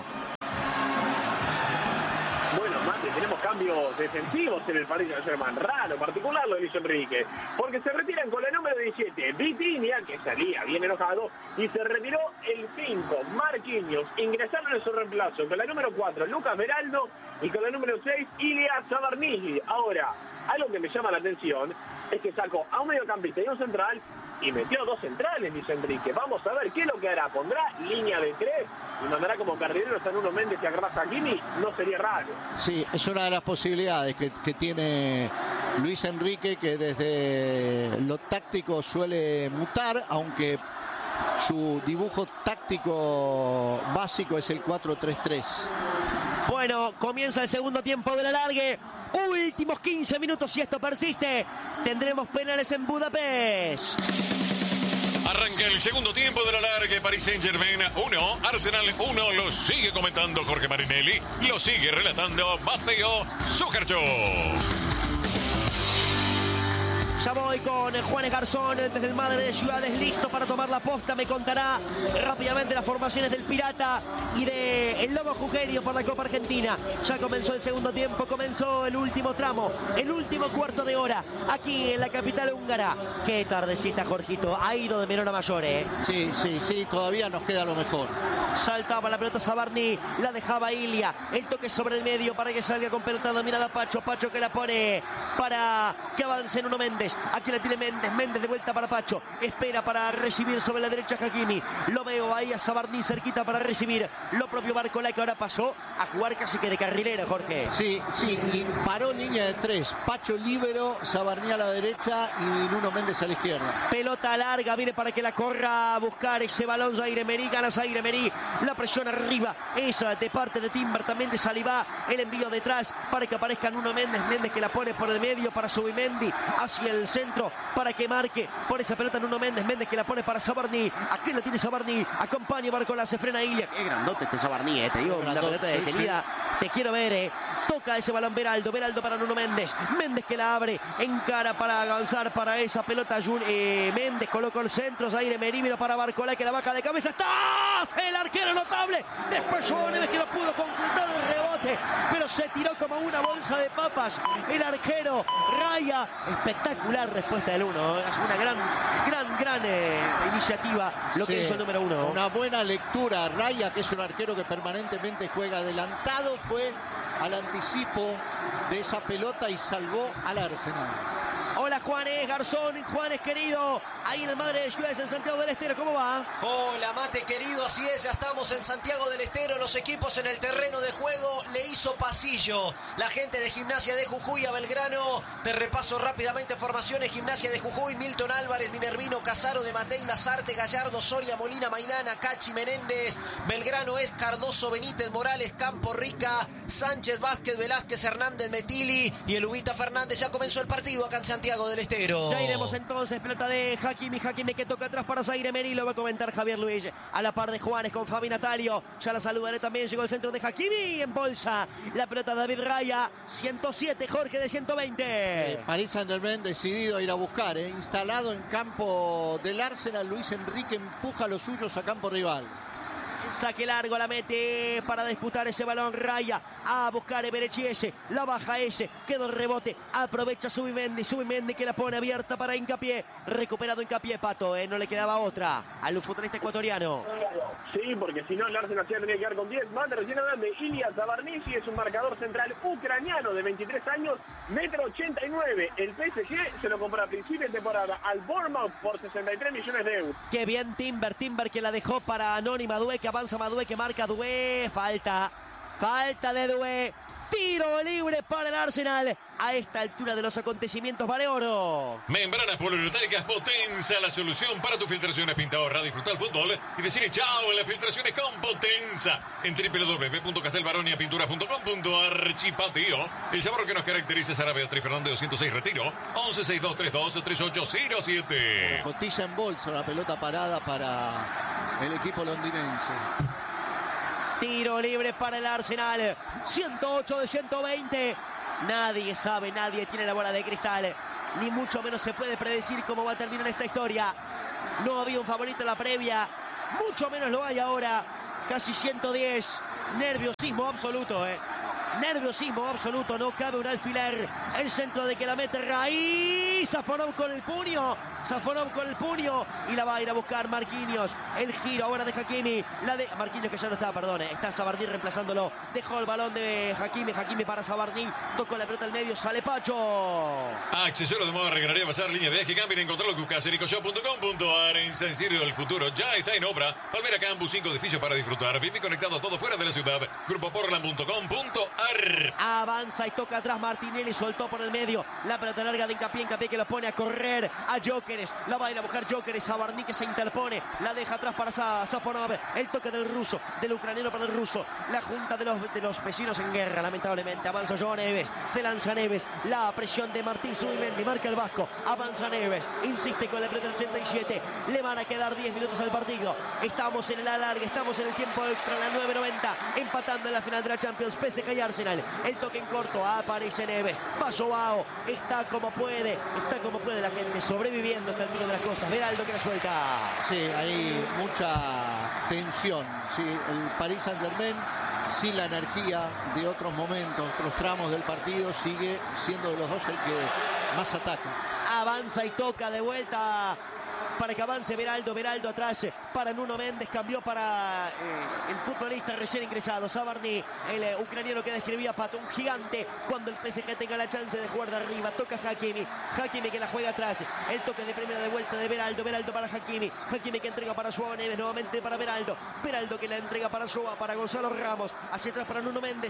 Bueno, Mate, tenemos cambios defensivos en el Paris Saint-Germain. Raro, en particular lo de Luis Enrique. Porque se retiran con la número 17, Vitinha, que salía bien enojado, y se retiró el 5, Marquinhos. Ingresaron en su reemplazo con la número 4, Lucas Beraldo, y con la número 6, Ilya Zabarnyi. Ahora, algo que me llama la atención es que sacó a un mediocampista y un central y metió 2 centrales, Luis Enrique. Vamos a ver qué es lo que hará. ¿Pondrá línea de 3 y mandará como carrileros a Nuno Méndez y a Achraf Hakimi? No sería raro. Sí, es una de las posibilidades que tiene Luis Enrique, que desde lo táctico suele mutar, aunque su dibujo táctico básico es el 4-3-3. Bueno, comienza el segundo tiempo del alargue. Últimos 15 minutos, si esto persiste, tendremos penales en Budapest. Arranca el segundo tiempo del alargue. Paris Saint-Germain 1, Arsenal 1. Lo sigue comentando Jorge Marinelli. Lo sigue relatando Mateo Zuccarcho. Ya voy con Juanes Garzón desde el Madre de Ciudades, listo para tomar la posta. Me contará rápidamente las formaciones del Pirata y del Lobo Jujeño por la Copa Argentina. Ya comenzó el segundo tiempo, comenzó el último tramo, el último cuarto de hora, aquí en la capital húngara. Qué tardecita, Jorgito, ha ido de menor a mayor, ¿eh? Sí, todavía nos queda lo mejor. Saltaba la pelota Zabarnyi, la dejaba Ilya, el toque sobre el medio para que salga con pelota dominada Pacho que la pone para que avance Nuno Méndez. Aquí la tiene Méndez de vuelta para Pacho, espera para recibir sobre la derecha Hakimi, lo veo ahí a Zabarnyi cerquita para recibir, lo propio Barcola, que ahora pasó a jugar casi que de carrilero, Jorge. Sí, y paró línea de 3, Pacho líbero, Zabarnyi a la derecha y Nuno Méndez a la izquierda. Pelota larga, viene para que la corra a buscar ese balón Zaire Emery, gana Zaire Emery, la presión arriba, esa de parte de Timber, también de Saliba, el envío detrás para que aparezca Nuno Méndez, que la pone por el medio para Zubimendi, hacia el centro para que marque por esa pelota Nuno Méndez que la pone para Zabarnyi, aquí la tiene Zabarnyi, acompaña Barcola, se frena Ilya, qué grandote este Zabarnyi, te digo, una pelota detenida, te quiero ver, toca ese balón Beraldo para Nuno Méndez que la abre, encara para avanzar para esa pelota, Méndez colocó el centro, Zaire Emery, para Barcola, que la baja de cabeza, ¡está! El arquero notable, después Neves, que no pudo concretar el rebote, pero se tiró como una bolsa de papas, el arquero Raya, espectacular respuesta del 1, es una gran iniciativa lo que hizo el número 1. Una buena lectura, Raya, que es un arquero que permanentemente juega adelantado, fue al anticipo de esa pelota y salvó al Arsenal. Hola Juanes Garzón, Juanes querido, ahí en el Madre de Ciudades en Santiago del Estero, ¿cómo va? Hola Mate querido, así es, ya estamos en Santiago del Estero, los equipos en el terreno de juego, le hizo pasillo la gente de Gimnasia de Jujuy a Belgrano. Te repaso rápidamente formaciones: Gimnasia de Jujuy, Milton Álvarez, Minervino, Casaro, de Matei, Lazarte, Gallardo, Soria, Molina, Maidana, Cachi, Menéndez. Belgrano es Cardoso, Benítez, Morales, Campo Rica, Sánchez, Vázquez, Velázquez, Hernández, Metili y el Ubita Fernández. Ya comenzó el partido acá en Santiago del Estero. Ya iremos entonces, pelota de Hakimi que toca atrás para Zaire Emery, lo va a comentar Javier Luis, a la par de Juanes con Fabi Natalio, ya la saludaré también, llegó el centro de Hakimi, en bolsa, la pelota de David Raya, 107, Jorge de 120. Paris Saint-Germain decidido a ir a buscar, instalado en campo del Arsenal, Luis Enrique empuja a los suyos a campo rival. Saque largo, la mete para disputar ese balón Raya, a buscar Eberechiese, la baja ese, quedó el rebote, aprovecha Zubimendi que la pone abierta para Hincapié, recuperado Hincapié, Pato, no le quedaba otra al futbolista ecuatoriano. Sí, porque si no el Arsenal ya tenía que quedar con 10, más de recién hablando de Ilya Zabarnyi, es un marcador central ucraniano de 23 años, 1,89 m, el PSG se lo compró a principio de temporada al Bournemouth por 63 millones de euros. Qué bien Timber que la dejó para Anónima Madué, que avanza Madué, que marca Doué, falta de Doué, Tiro libre para el Arsenal. A esta altura de los acontecimientos vale oro. Membranas poliuretánicas Potenza, la solución para tus filtraciones. Pinta, ahorra, disfruta el fútbol y decirle chao en las filtraciones con Potenza. En www.castelbaronia.pintura.com.ar. Chipatío, el sabor que nos caracteriza es Arabia Tri Fernández 206 Retiro. 1162323807. Cotilla en bolsa, la pelota parada para el equipo londinense. Tiro libre para el Arsenal. 108 de 120. Nadie sabe, nadie tiene la bola de cristal. Ni mucho menos se puede predecir cómo va a terminar esta historia. No había un favorito en la previa. Mucho menos lo hay ahora. Casi 110. Nerviosismo absoluto, Nerviosismo absoluto, no cabe un alfiler. El centro de que la mete Raíz. Safonov con el puño. Y la va a ir a buscar Marquinhos. El giro ahora de Hakimi. La de Marquinhos, que ya no está, perdón. Está Sabardí reemplazándolo. Dejó el balón de Hakimi. Hakimi para Sabardí. Tocó la pelota al medio. Sale Pacho. Accesorios de moda, regalaría, pasar, línea de viaje, cambien, encontrar lo que buscas en ecoshop.com.ar. En San Isidro del futuro ya está en obra. Palmera Campus, 5 edificios para disfrutar. Viví conectado todo fuera de la ciudad. Grupoportland.com.ar. Avanza y toca atrás Martinelli, soltó por el medio la pelota larga de Hincapié que lo pone a correr a Gyökeres, la va a ir a buscar Gyökeres, Sabarní que se interpone, la deja atrás para Safonov, el toque del ruso, del ucraniano para el ruso, la junta de los vecinos en guerra, lamentablemente, avanza Joao Neves, se lanza Neves, la presión de Martín Zubimendi, marca el vasco, avanza Neves, insiste con la pelota del 87, le van a quedar 10 minutos al partido, estamos en el alargue, estamos en el tiempo extra, en la 9:90, empatando en la final de la Champions, PSG y Arsenal. El toque en corto, aparece Neves, va Joao, está como puede la gente sobreviviendo hasta el tiro de las cosas. Beraldo que la suelta. Sí, hay mucha tensión. Sí, el Paris Saint-Germain, sin la energía de otros momentos, otros tramos del partido, sigue siendo de los dos el que más ataca. Avanza y toca de vuelta para que avance Beraldo atrás para Nuno Méndez, cambió para el futbolista recién ingresado, Sabarní, el ucraniano que describía Pato, un gigante cuando el PSG tenga la chance de jugar de arriba, toca Hakimi que la juega atrás, el toque de primera de vuelta de Beraldo para Hakimi que entrega para Joao Neves, nuevamente para Beraldo que la entrega para Gonzalo Ramos, hacia atrás para Nuno Méndez,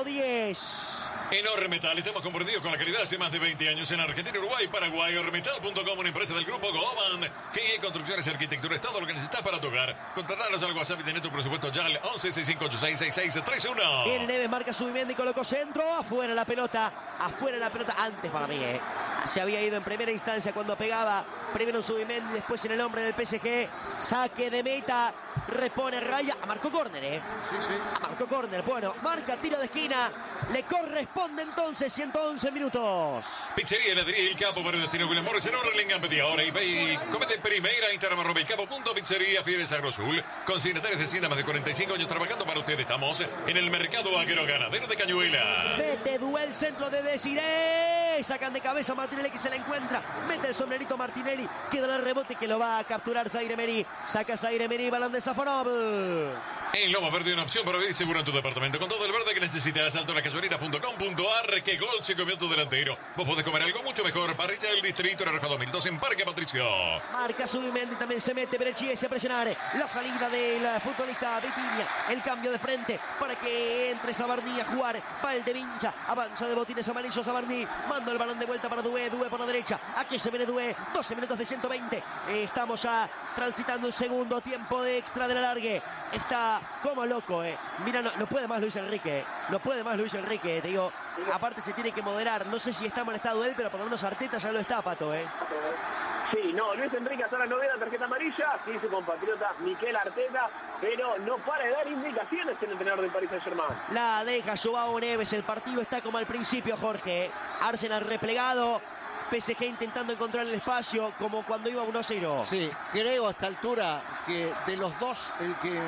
110. En Ormetal estamos comprometidos con la calidad hace más de 20 años en Argentina, Uruguay, Paraguay. Ormetal.com, una empresa del grupo Goban. GE Construcciones y Arquitectura, es todo lo que necesitas para tu hogar. Contratarlos al WhatsApp y tener tu presupuesto ya al 1165866631. Viene Neves, marca Zubimendi, colocó centro, afuera la pelota, antes para mí, Se había ido en primera instancia cuando pegaba, primero en Zubimendi, después en el hombre del PSG, saque de meta, repone Raya, marcó córner, Sí. Marcó córner, bueno, marca tiro de esquina, le corresponde entonces 111 minutos. Pizzería Heladería El Capo para el destino William Morris en Orlingham, pedí ahora y comete primera Instagram @elcapo.pizzería Fieres Agrosul. Consignatarios de Hacienda, más de 45 años trabajando para ustedes. Estamos en el mercado aguero ganadero de Cañuela. Mete duel, centro de Desiré, sacan de cabeza Martinelli que se la encuentra, mete el sombrerito Martinelli, queda el rebote que lo va a capturar Zaire Emery, saca Zaire Emery, balón de Safonov. En Loma Verde, una opción para vivir seguro en tu departamento con todo el verde que necesitas. Altonacasualita.com.ar. Que gol se comió tu delantero. Vos podés comer algo mucho mejor. Parrilla del Distrito Naranjo 2002 en Parque Patricio. Marca Zubimendi, también se mete Berechiesi a presionar la salida del futbolista Vitinha, el cambio de frente para que entre Sabarní a jugar. Valdevincha, avanza de botines amarillos Sabarní, manda el balón de vuelta para Doué por la derecha, aquí se viene Doué, 12 minutos de 120, estamos ya transitando un segundo tiempo de extra del alargue, está como loco, mira, no puede más Luis Enrique, te digo, aparte se tiene que moderar, no sé si está molestado él, pero por lo menos Arteta ya lo está, Pato, Sí, no, Luis Enrique hasta ahora no ve la tarjeta amarilla, sí su compatriota Mikel Arteta, pero no para de dar indicaciones el entrenador del Paris Saint-Germain. La deja Joao Neves, el partido está como al principio, Jorge. Arsenal replegado, PSG intentando encontrar el espacio como cuando iba 1-0. Sí, creo a esta altura que de los dos el que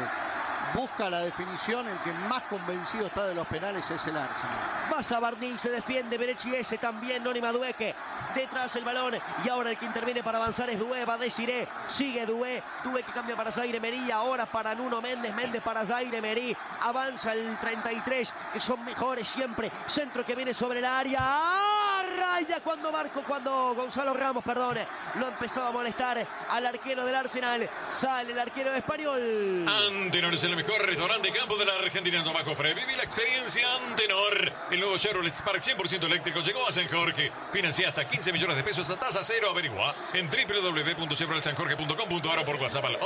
busca la definición, el que más convencido está de los penales es el Arsenal. Va Sabarní, se defiende Berechiesi, también Noni Madueke, detrás el balón y ahora el que interviene para avanzar es Doué, va Desiré, sigue Doué que cambia para Zaire Emery, ahora para Nuno Méndez, para Zaire Emery, avanza el 33, que son mejores siempre, centro que viene sobre el área, raya cuando Gonzalo Ramos, lo empezaba a molestar al arquero del Arsenal. Sale el arquero español. Antenor es el mejor restaurante de campo de la Argentina. Tomás Cofre, viví la experiencia Antenor. El nuevo Chevrolet Spark 100% eléctrico llegó a San Jorge. Financia hasta 15 millones de pesos a tasa cero. Averigua en www.chevroletsanjorge.com.ar o por WhatsApp al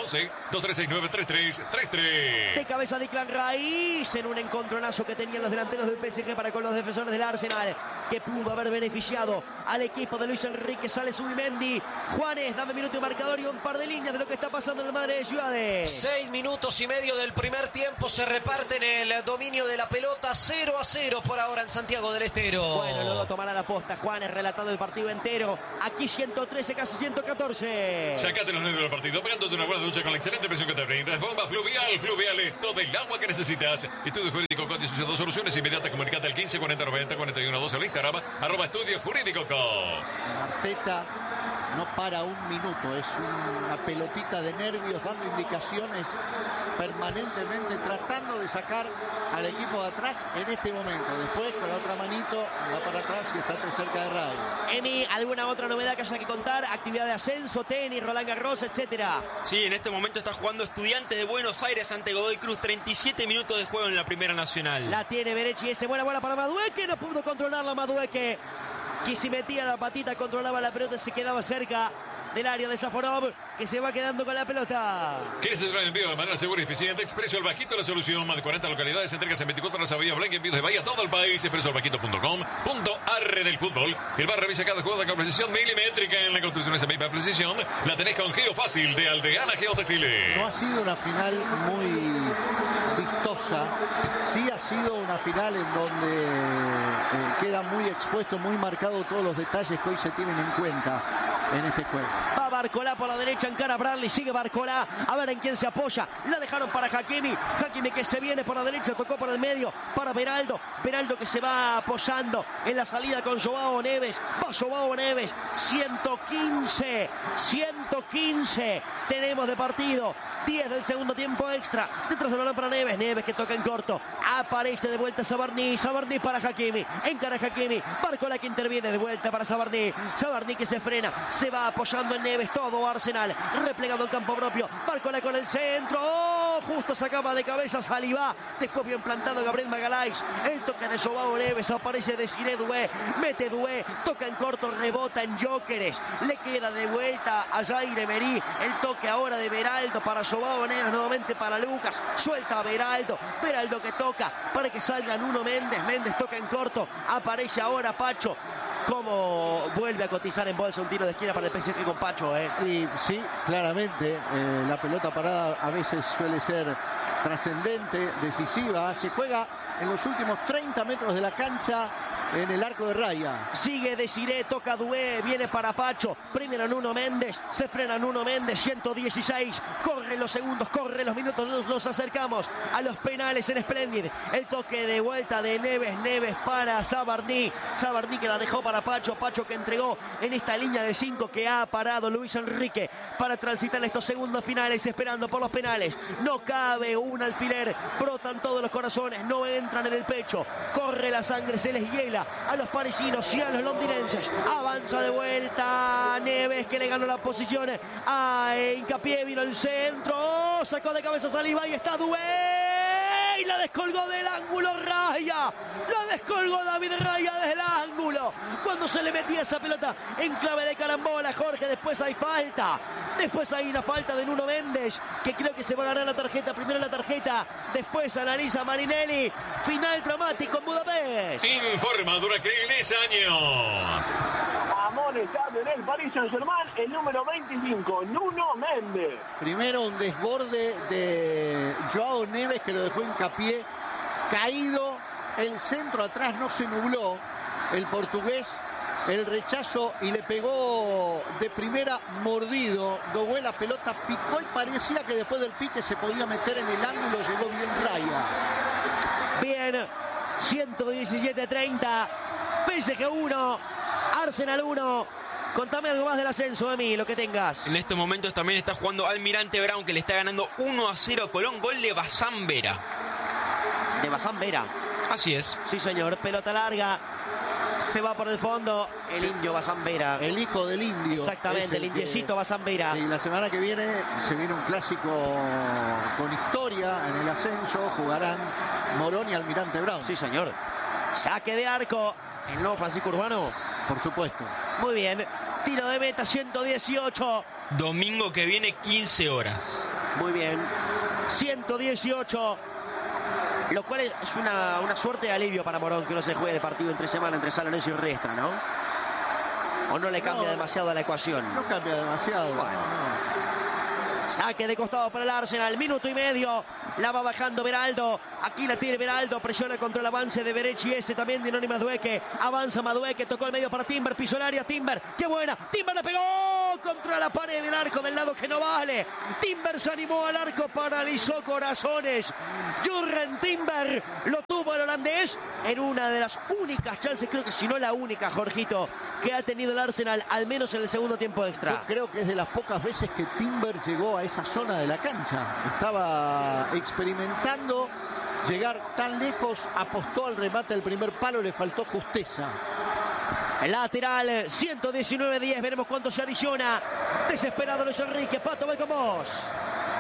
11-2369-3333. De cabeza de Clan Raíz en un encontronazo que tenían los delanteros del PSG para con los defensores del Arsenal, que pudo haber beneficiado al equipo de Luis Enrique. Sale Zubimendi. Juanes, dame minuto y marcador y un par de líneas de lo que está pasando en el Madre de Ciudades. 6 minutos y medio del primer tiempo. Se reparten el dominio de la pelota. 0-0 por ahora en Santiago del Estero. Bueno, luego tomará la posta Juanes, relatando el partido entero. Aquí 113, casi 114. Sacate los nervios del partido, pegándote una buena ducha con la excelente presión que te brinda. Bomba Fluvial. Fluvial es todo el agua que necesitas. Estudio Jurídico Co. Sus dos soluciones inmediatas. Comunicate al 15 40 90 41 12 al Instagram, @Estudio Jurídico Co. Arteta no para un minuto, es una pelotita de nervios, dando indicaciones permanentemente, tratando de sacar al equipo de atrás en este momento. Después con la otra manito anda para atrás y está cerca de Ray. Emi, ¿alguna otra novedad que haya que contar? Actividad de ascenso, tenis, Roland Garros, etcétera. Sí, en este momento está jugando Estudiantes de Buenos Aires ante Godoy Cruz. 37 minutos de juego en la Primera Nacional. La tiene Berechi, ese buena bola para Madueque, no pudo controlarla Madueque, que si metía la patita controlaba la pelota, se quedaba cerca del área de Safonov, que se va quedando con la pelota. ¿Quieres hacer el envío de manera segura y eficiente? Expreso El Bajito, la solución. Más de 40 localidades, entregas en 24 horas a Bahía Blanca, envíos de Bahía a todo el país. expresoelbajito.com.ar del fútbol. El bar revisa cada jugada con precisión milimétrica. En la construcción esa misma precisión la tenés con Geofácil de Aldeana Geotextiles. No ha sido una final muy vistosa, sí ha sido una final en donde queda muy expuesto, muy marcado todos los detalles que hoy se tienen en cuenta en este juego. Va Barcolá por la derecha, encara Bradley, sigue Barcolá, a ver en quién se apoya. La dejaron para Hakimi que se viene por la derecha, tocó por el medio para Beraldo que se va apoyando en la salida con Joao Neves. Va Joao Neves, 115 tenemos de partido. 10 del segundo tiempo extra. Detrás del balón para Neves que toca en corto. Aparece de vuelta Sabarní para Hakimi. Encara Hakimi. Barcola que interviene de vuelta para Sabarní que se frena. Se va apoyando en Neves. Todo Arsenal. Replegado el campo propio. Barcola con el centro. ¡Oh! Justo sacaba de cabeza Saliba. Después bien plantado Gabriel Magalhaes. El toque de Joao Neves. Aparece Desiré Doué. Mete Doué. Toca en corto. Rebota en Jóqueres. Le queda de vuelta a Jair Emery. El toque ahora de Beraldo para Joao Neves, nuevamente para Lucas, suelta a Beraldo que toca para que salga Nuno Méndez toca en corto, aparece ahora Pacho, como vuelve a cotizar en bolsa un tiro de esquina para el PSG con Pacho. Y sí, claramente la pelota parada a veces suele ser trascendente, decisiva, se juega en los últimos 30 metros de la cancha, en el arco de raya. Sigue Desiré, toca Doué, viene para Pacho, primero Nuno Méndez, se frena Nuno Méndez, 116, corren los segundos, corren los minutos, nos acercamos a los penales en Splendid. El toque de vuelta de Neves para Sabarní que la dejó para Pacho que entregó en esta línea de 5 que ha parado Luis Enrique para transitar estos segundos finales, esperando por los penales. No cabe un alfiler, brotan todos los corazones, no entran en el pecho, corre la sangre, se les hiela a los parisinos y a los londinenses. Avanza de vuelta Neves, que le ganó la posición a Hincapié, vino el centro, sacó de cabeza Saliba y está Doué y la descolgó del ángulo Raya, la descolgó David Raya desde el ángulo cuando se le metía esa pelota en clave de carambola. Jorge, después hay falta, después hay una falta de Nuno Méndez, que creo que se va a ganar la tarjeta, primero la tarjeta, después analiza Marinelli. Final dramático en Budapest. Informa durante 10 años. Amonestado en el Paris Saint-Germain, el número 25, Nuno Méndez. Primero un desborde de Joao Neves que lo dejó Hincapié caído, el centro atrás no se nubló, el portugués, el rechazo y le pegó de primera mordido. Doué, la pelota picó y parecía que después del pique se podía meter en el ángulo, llegó bien Raya. Bien, 117-30, PSG 1, Arsenal 1. Contame algo más del ascenso, Emi, lo que tengas. En estos momentos también está jugando Almirante Brown, que le está ganando 1-0 a Colón, gol de Bazán Vera. De Bazán Vera. Así es. Sí, señor, pelota larga. Se va por el fondo el indio Bazambera. El hijo del indio. Exactamente, el indiecito Bazambera. Sí, la semana que viene se viene un clásico con historia en el ascenso. Jugarán Morón y Almirante Brown. Sí, señor. Saque de arco. El nuevo Francisco Urbano. Por supuesto. Muy bien. Tiro de meta 118. Domingo que viene, 15 horas. Muy bien. 118. Lo cual es una suerte de alivio para Morón que no se juegue el partido entre semana entre San Lorenzo y Riestra, ¿no? ¿O no le cambia demasiado a la ecuación? No cambia demasiado. Bueno. Saque de costado para el Arsenal, minuto y medio. La va bajando Beraldo. Aquí la tiene Beraldo. Presiona contra el avance de Berechi. Ese también de Noni Madueque. Avanza Madueque. Tocó el medio para Timber. Pisó el área. Timber. ¡Qué buena! Timber le pegó contra la pared del arco del lado que no vale. Timber se animó al arco. Paralizó corazones. Jurgen Timber lo tuvo el holandés en una de las únicas chances, creo que si no la única, Jorgito, que ha tenido el Arsenal, al menos en el segundo tiempo extra. Yo creo que es de las pocas veces que Timber llegó a esa zona de la cancha. Estaba experimentando llegar tan lejos, apostó al remate del primer palo, le faltó justeza. El lateral, 119-10, veremos cuánto se adiciona. Desesperado Luis Enrique, Pato, voy con vos.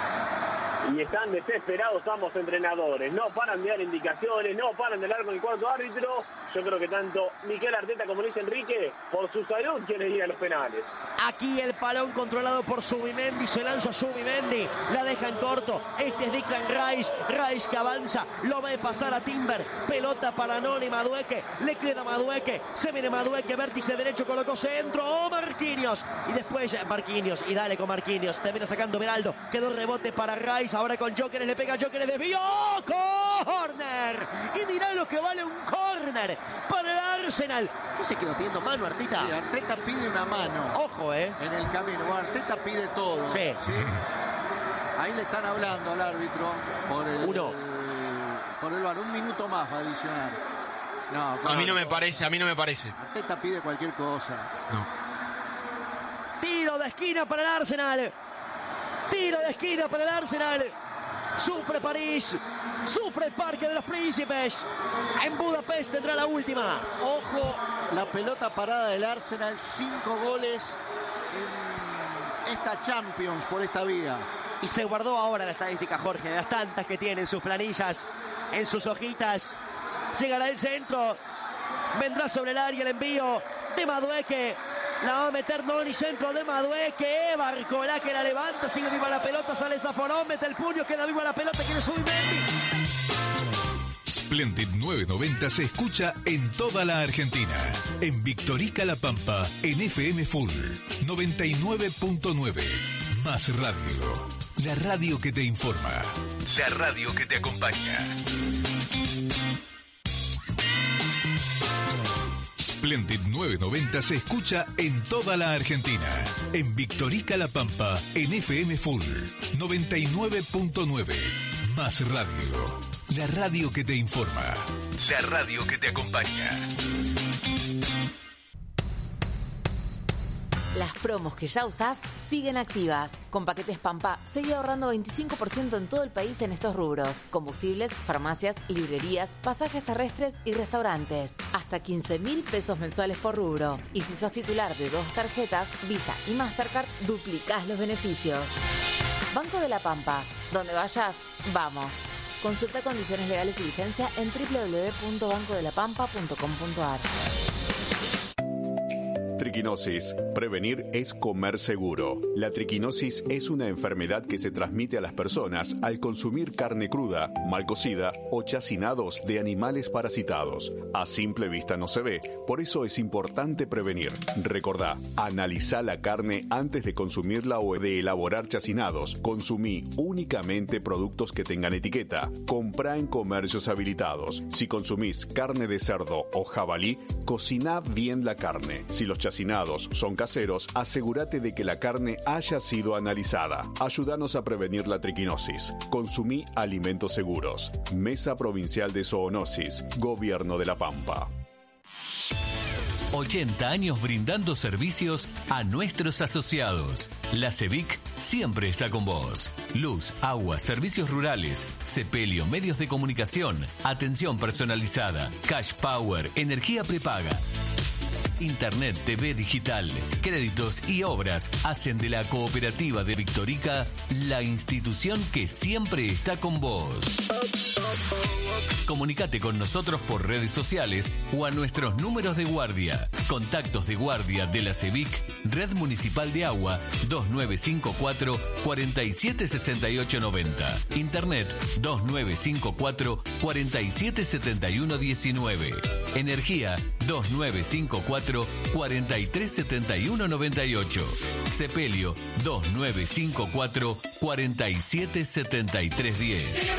Y están desesperados ambos entrenadores. No paran de dar indicaciones, no paran de hablar con el cuarto árbitro. Yo creo que tanto Miquel Arteta como Luis Enrique, por su salud, quieren ir a los penales. Aquí el balón controlado por Zubimendi. Se lanza Zubimendi. La deja en corto. Este es Declan Rice. Rice que avanza. Lo ve pasar a Timber. Pelota para Noni Madueque. Le queda Madueque. Se viene Madueque. Vértice derecho. Colocó centro. ¡Oh, Marquinhos! Y después Marquinhos. Y dale con Marquinhos. Termina sacando Beraldo. Quedó rebote para Rice. Ahora con Jóqueres. Le pega Jóqueres. Desvío. ¡Corner! Y mirá lo que vale un corner para el Arsenal. ¿Qué se quedó pidiendo mano, Arteta? Sí, Arteta pide una mano. Ojo, en el camino. Bueno, Arteta pide todo. Sí. Ahí le están hablando al árbitro por el VAR. Un minuto más va a adicionar. No, a mí no me parece, Arteta pide cualquier cosa. No. Tiro de esquina para el Arsenal. Tiro de esquina para el Arsenal. Sufre París. Sufre el Parque de los Príncipes. En Budapest tendrá la última. Ojo, la pelota parada del Arsenal. 5 goles en esta Champions por esta vía. Y se guardó ahora la estadística, Jorge, de las tantas que tiene en sus planillas, en sus hojitas. Llegará el centro. Vendrá sobre el área el envío de Madueque. La va a meter Noni, centro de Madueque. Barcolá que la levanta, sigue viva la pelota, sale Zaforón, mete el puño, queda viva la pelota, quiere subir Mendy. Splendid 990 se escucha en toda la Argentina. En Victorica La Pampa, en FM Full 99.9. Más radio. La radio que te informa. La radio que te acompaña. Splendid 990 se escucha en toda la Argentina. En Victorica La Pampa, en FM Full 99.9. Más radio. La radio que te informa. La radio que te acompaña. Las promos que ya usás siguen activas. Con Paquetes Pampa, seguí ahorrando 25% en todo el país en estos rubros. Combustibles, farmacias, librerías, pasajes terrestres y restaurantes. Hasta 15.000 pesos mensuales por rubro. Y si sos titular de 2 tarjetas, Visa y Mastercard, duplicás los beneficios. Banco de la Pampa. Donde vayas, vamos. Consulta condiciones legales y vigencia en www.bancodelapampa.com.ar. Triquinosis. Prevenir es comer seguro. La triquinosis es una enfermedad que se transmite a las personas al consumir carne cruda, mal cocida o chacinados de animales parasitados. A simple vista no se ve, por eso es importante prevenir. Recordá, analizá la carne antes de consumirla o de elaborar chacinados. Consumí únicamente productos que tengan etiqueta. Comprá en comercios habilitados. Si consumís carne de cerdo o jabalí, cociná bien la carne. Si los chacinados son caseros, asegúrate de que la carne haya sido analizada. Ayúdanos a prevenir la triquinosis. Consumí alimentos seguros. Mesa Provincial de Zoonosis. Gobierno de La Pampa. 80 años brindando servicios a nuestros asociados. La CEVIC siempre está con vos. Luz, agua, servicios rurales, sepelio, medios de comunicación, atención personalizada, cash power, energía prepaga. Internet, TV digital, créditos y obras hacen de la Cooperativa de Victorica la institución que siempre está con vos. Comunicate con nosotros por redes sociales o a nuestros números de guardia. Contactos de guardia de la CEVIC, Red Municipal de Agua 2954 476890. Internet 2954 477119. Energía 2954 437198. Sepelio 2954 477310.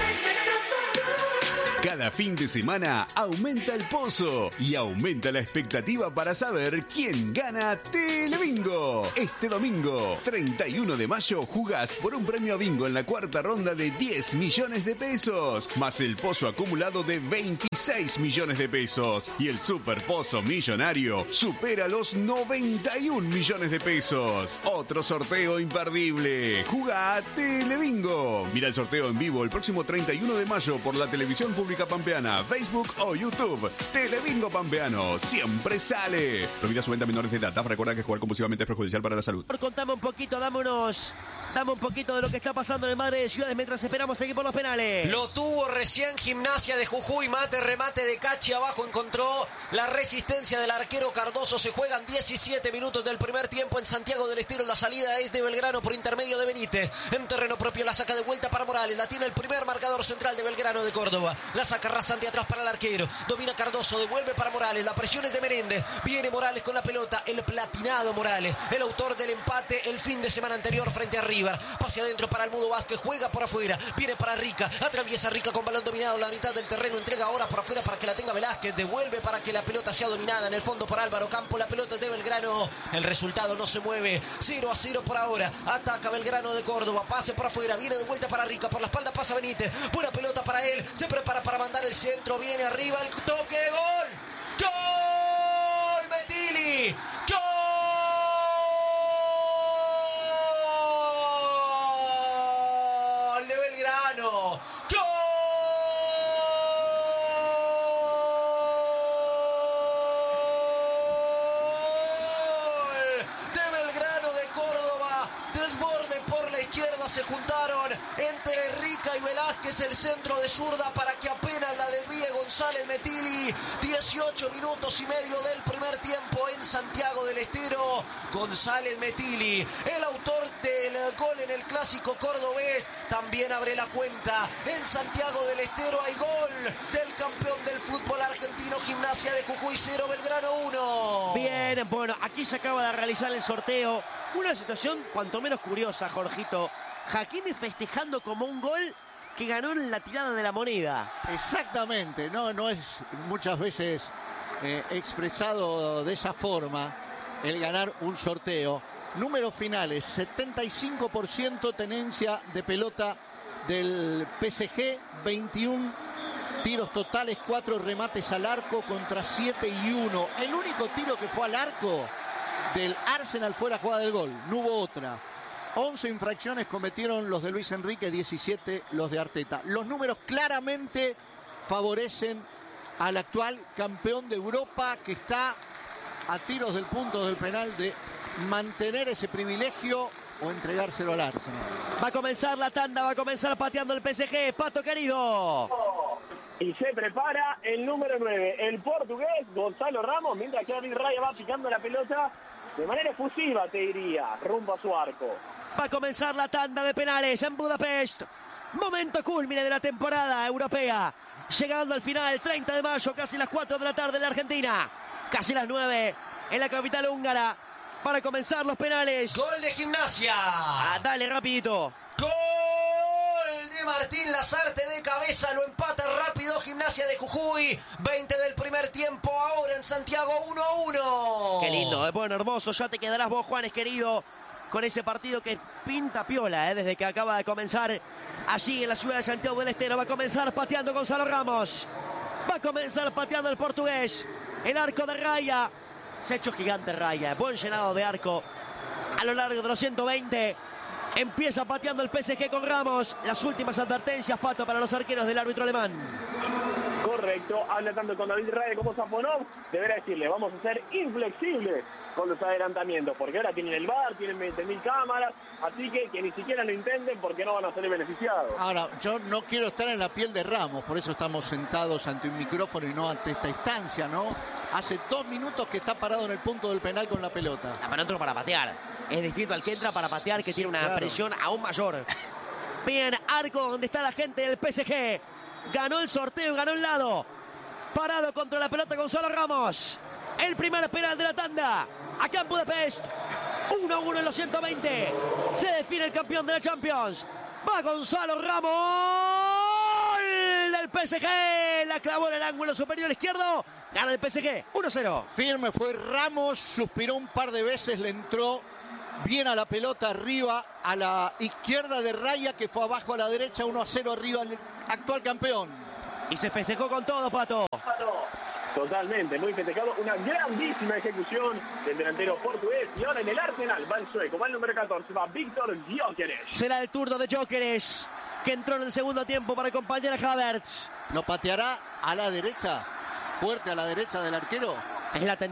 Cada fin de semana aumenta el pozo y aumenta la expectativa para saber quién gana Telebingo. Este domingo, 31 de mayo, jugás por un premio a bingo en la cuarta ronda de 10 millones de pesos, más el pozo acumulado de 26 millones de pesos. Y el super pozo millonario supera los 91 millones de pesos. Otro sorteo imperdible. Jugá Telebingo. Mira el sorteo en vivo el próximo 31 de mayo por la televisión pública pampeana, Facebook o YouTube. Telebingo Pampeano siempre sale. Prohibida su venta a menores de edad. Recuerda que jugar compulsivamente es perjudicial para la salud. Contame un poquito, dame un poquito de lo que está pasando en el Madre de Ciudades mientras esperamos aquí por los penales. Lo tuvo recién Gimnasia de Jujuy, remate de Cachi, abajo encontró la resistencia del arquero Cardoso. Se juegan 17 minutos del primer tiempo en Santiago del Estero. La salida es de Belgrano por intermedio de Benítez. En terreno propio la saca de vuelta para Morales. La tiene el primer marcador central de Belgrano de Córdoba. La saca rasante atrás para el arquero. Domina Cardoso, devuelve para Morales. La presión es de Menéndez. Viene Morales con la pelota. El platinado Morales, el autor del empate el fin de semana anterior frente a River. Pase adentro para el Mudo Vázquez. Juega por afuera. Viene para Rica. Atraviesa Rica con balón dominado. La mitad del terreno. Entrega ahora por afuera para que la tenga Velázquez. Devuelve para que la pelota sea dominada en el fondo por Álvaro Campo. La pelota es de Belgrano. El resultado no se mueve. 0-0 por ahora. Ataca Belgrano de Córdoba. Pase por afuera. Viene de vuelta para Rica. Por la espalda pasa Benítez. Buena pelota para él. Se prepara para mandar el centro. Viene arriba el toque. ¡Gol! ¡Gol! ¡Metilli! ¡Gol! De Belgrano. ¡Gol! De Belgrano de Córdoba. Desborde por la izquierda. Se juntaron entre Rica y Velázquez. El centro de zurda para que apenas la desvíe González Metilli. 18 minutos y medio del primer tiempo en Santiago del Estero. González Metilli, el autor del gol en el clásico cordobés, también abre la cuenta. En Santiago del Estero hay gol del campeón del fútbol argentino, Gimnasia de Jujuy 0, Belgrano 1. Bien, bueno, aquí se acaba de realizar el sorteo. Una situación cuanto menos curiosa, Jorgito. Hakimi festejando como un gol que ganó en la tirada de la moneda. Exactamente, no es muchas veces expresado de esa forma el ganar un sorteo. Números finales, 75% tenencia de pelota del PSG, 21 tiros totales, 4 remates al arco contra 7 y 1. El único tiro que fue al arco del Arsenal fue la jugada del gol, no hubo otra. 11 infracciones cometieron los de Luis Enrique, 17 los de Arteta. Los números claramente favorecen al actual campeón de Europa, que está a tiros del punto del penal de mantener ese privilegio o entregárselo al Arsenal. Va a comenzar la tanda, va a comenzar pateando el PSG. Pato querido. Y se prepara el número 9, el portugués Gonzalo Ramos, mientras que David Raya va picando la pelota de manera efusiva, te diría, rumbo a su arco. Va a comenzar la tanda de penales en Budapest. Momento culmine de la temporada europea. Llegando al final, 30 de mayo, casi las 4 de la tarde en la Argentina. Casi las 9 en la capital húngara. Para comenzar los penales. Gol de Gimnasia. Dale, rapidito. Gol de Martín Lazarte de cabeza. Lo empata rápido Gimnasia de Jujuy. 20 del primer tiempo ahora en Santiago, 1-1. Qué lindo, bueno, hermoso. Ya te quedarás vos, Juanes, querido, con ese partido que pinta piola, desde que acaba de comenzar allí en la ciudad de Santiago del Estero. Va a comenzar pateando Gonzalo Ramos. Va a comenzar pateando el portugués. El arco de Raya. Se ha hecho gigante Raya. Buen llenado de arco a lo largo de los 120. Empieza pateando el PSG con Ramos. Las últimas advertencias, Pato, para los arqueros del árbitro alemán. Correcto, habla tanto con David Raya como Safonov. Deberá decirle, vamos a ser inflexibles con los adelantamientos, porque ahora tienen el VAR, tienen 20.000 cámaras, así que ni siquiera lo intenten porque no van a salir beneficiados. Ahora, yo no quiero estar en la piel de Ramos, por eso estamos sentados ante un micrófono y no ante esta instancia, ¿no? Hace 2 minutos que está parado en el punto del penal con la pelota. Pero entró para patear. Es distinto al que entra para patear, que tiene una presión aún mayor. Bien, arco donde está la gente del PSG. Ganó el sorteo y ganó el lado. Parado contra la pelota Gonzalo Ramos. El primer penal de la tanda. Acá en Budapest. 1-1 en los 120. Se define el campeón de la Champions. Va Gonzalo Ramos. Gol del PSG. La clavó en el ángulo superior izquierdo. Gana el PSG. 1-0. Firme fue Ramos. Suspiró un par de veces. Le entró bien a la pelota arriba. A la izquierda de Raya, que fue abajo a la derecha. 1-0 arriba el actual campeón. Y se festejó con todo, Pato. Totalmente, muy festejado. Una grandísima ejecución del delantero portugués. Y ahora en el Arsenal va el sueco, va el número 14, va Víctor Gyökeres. Será el turno de Gyökeres, que entró en el segundo tiempo para acompañar a Havertz. ¿Lo pateará a la derecha? Fuerte a la derecha del arquero. Es la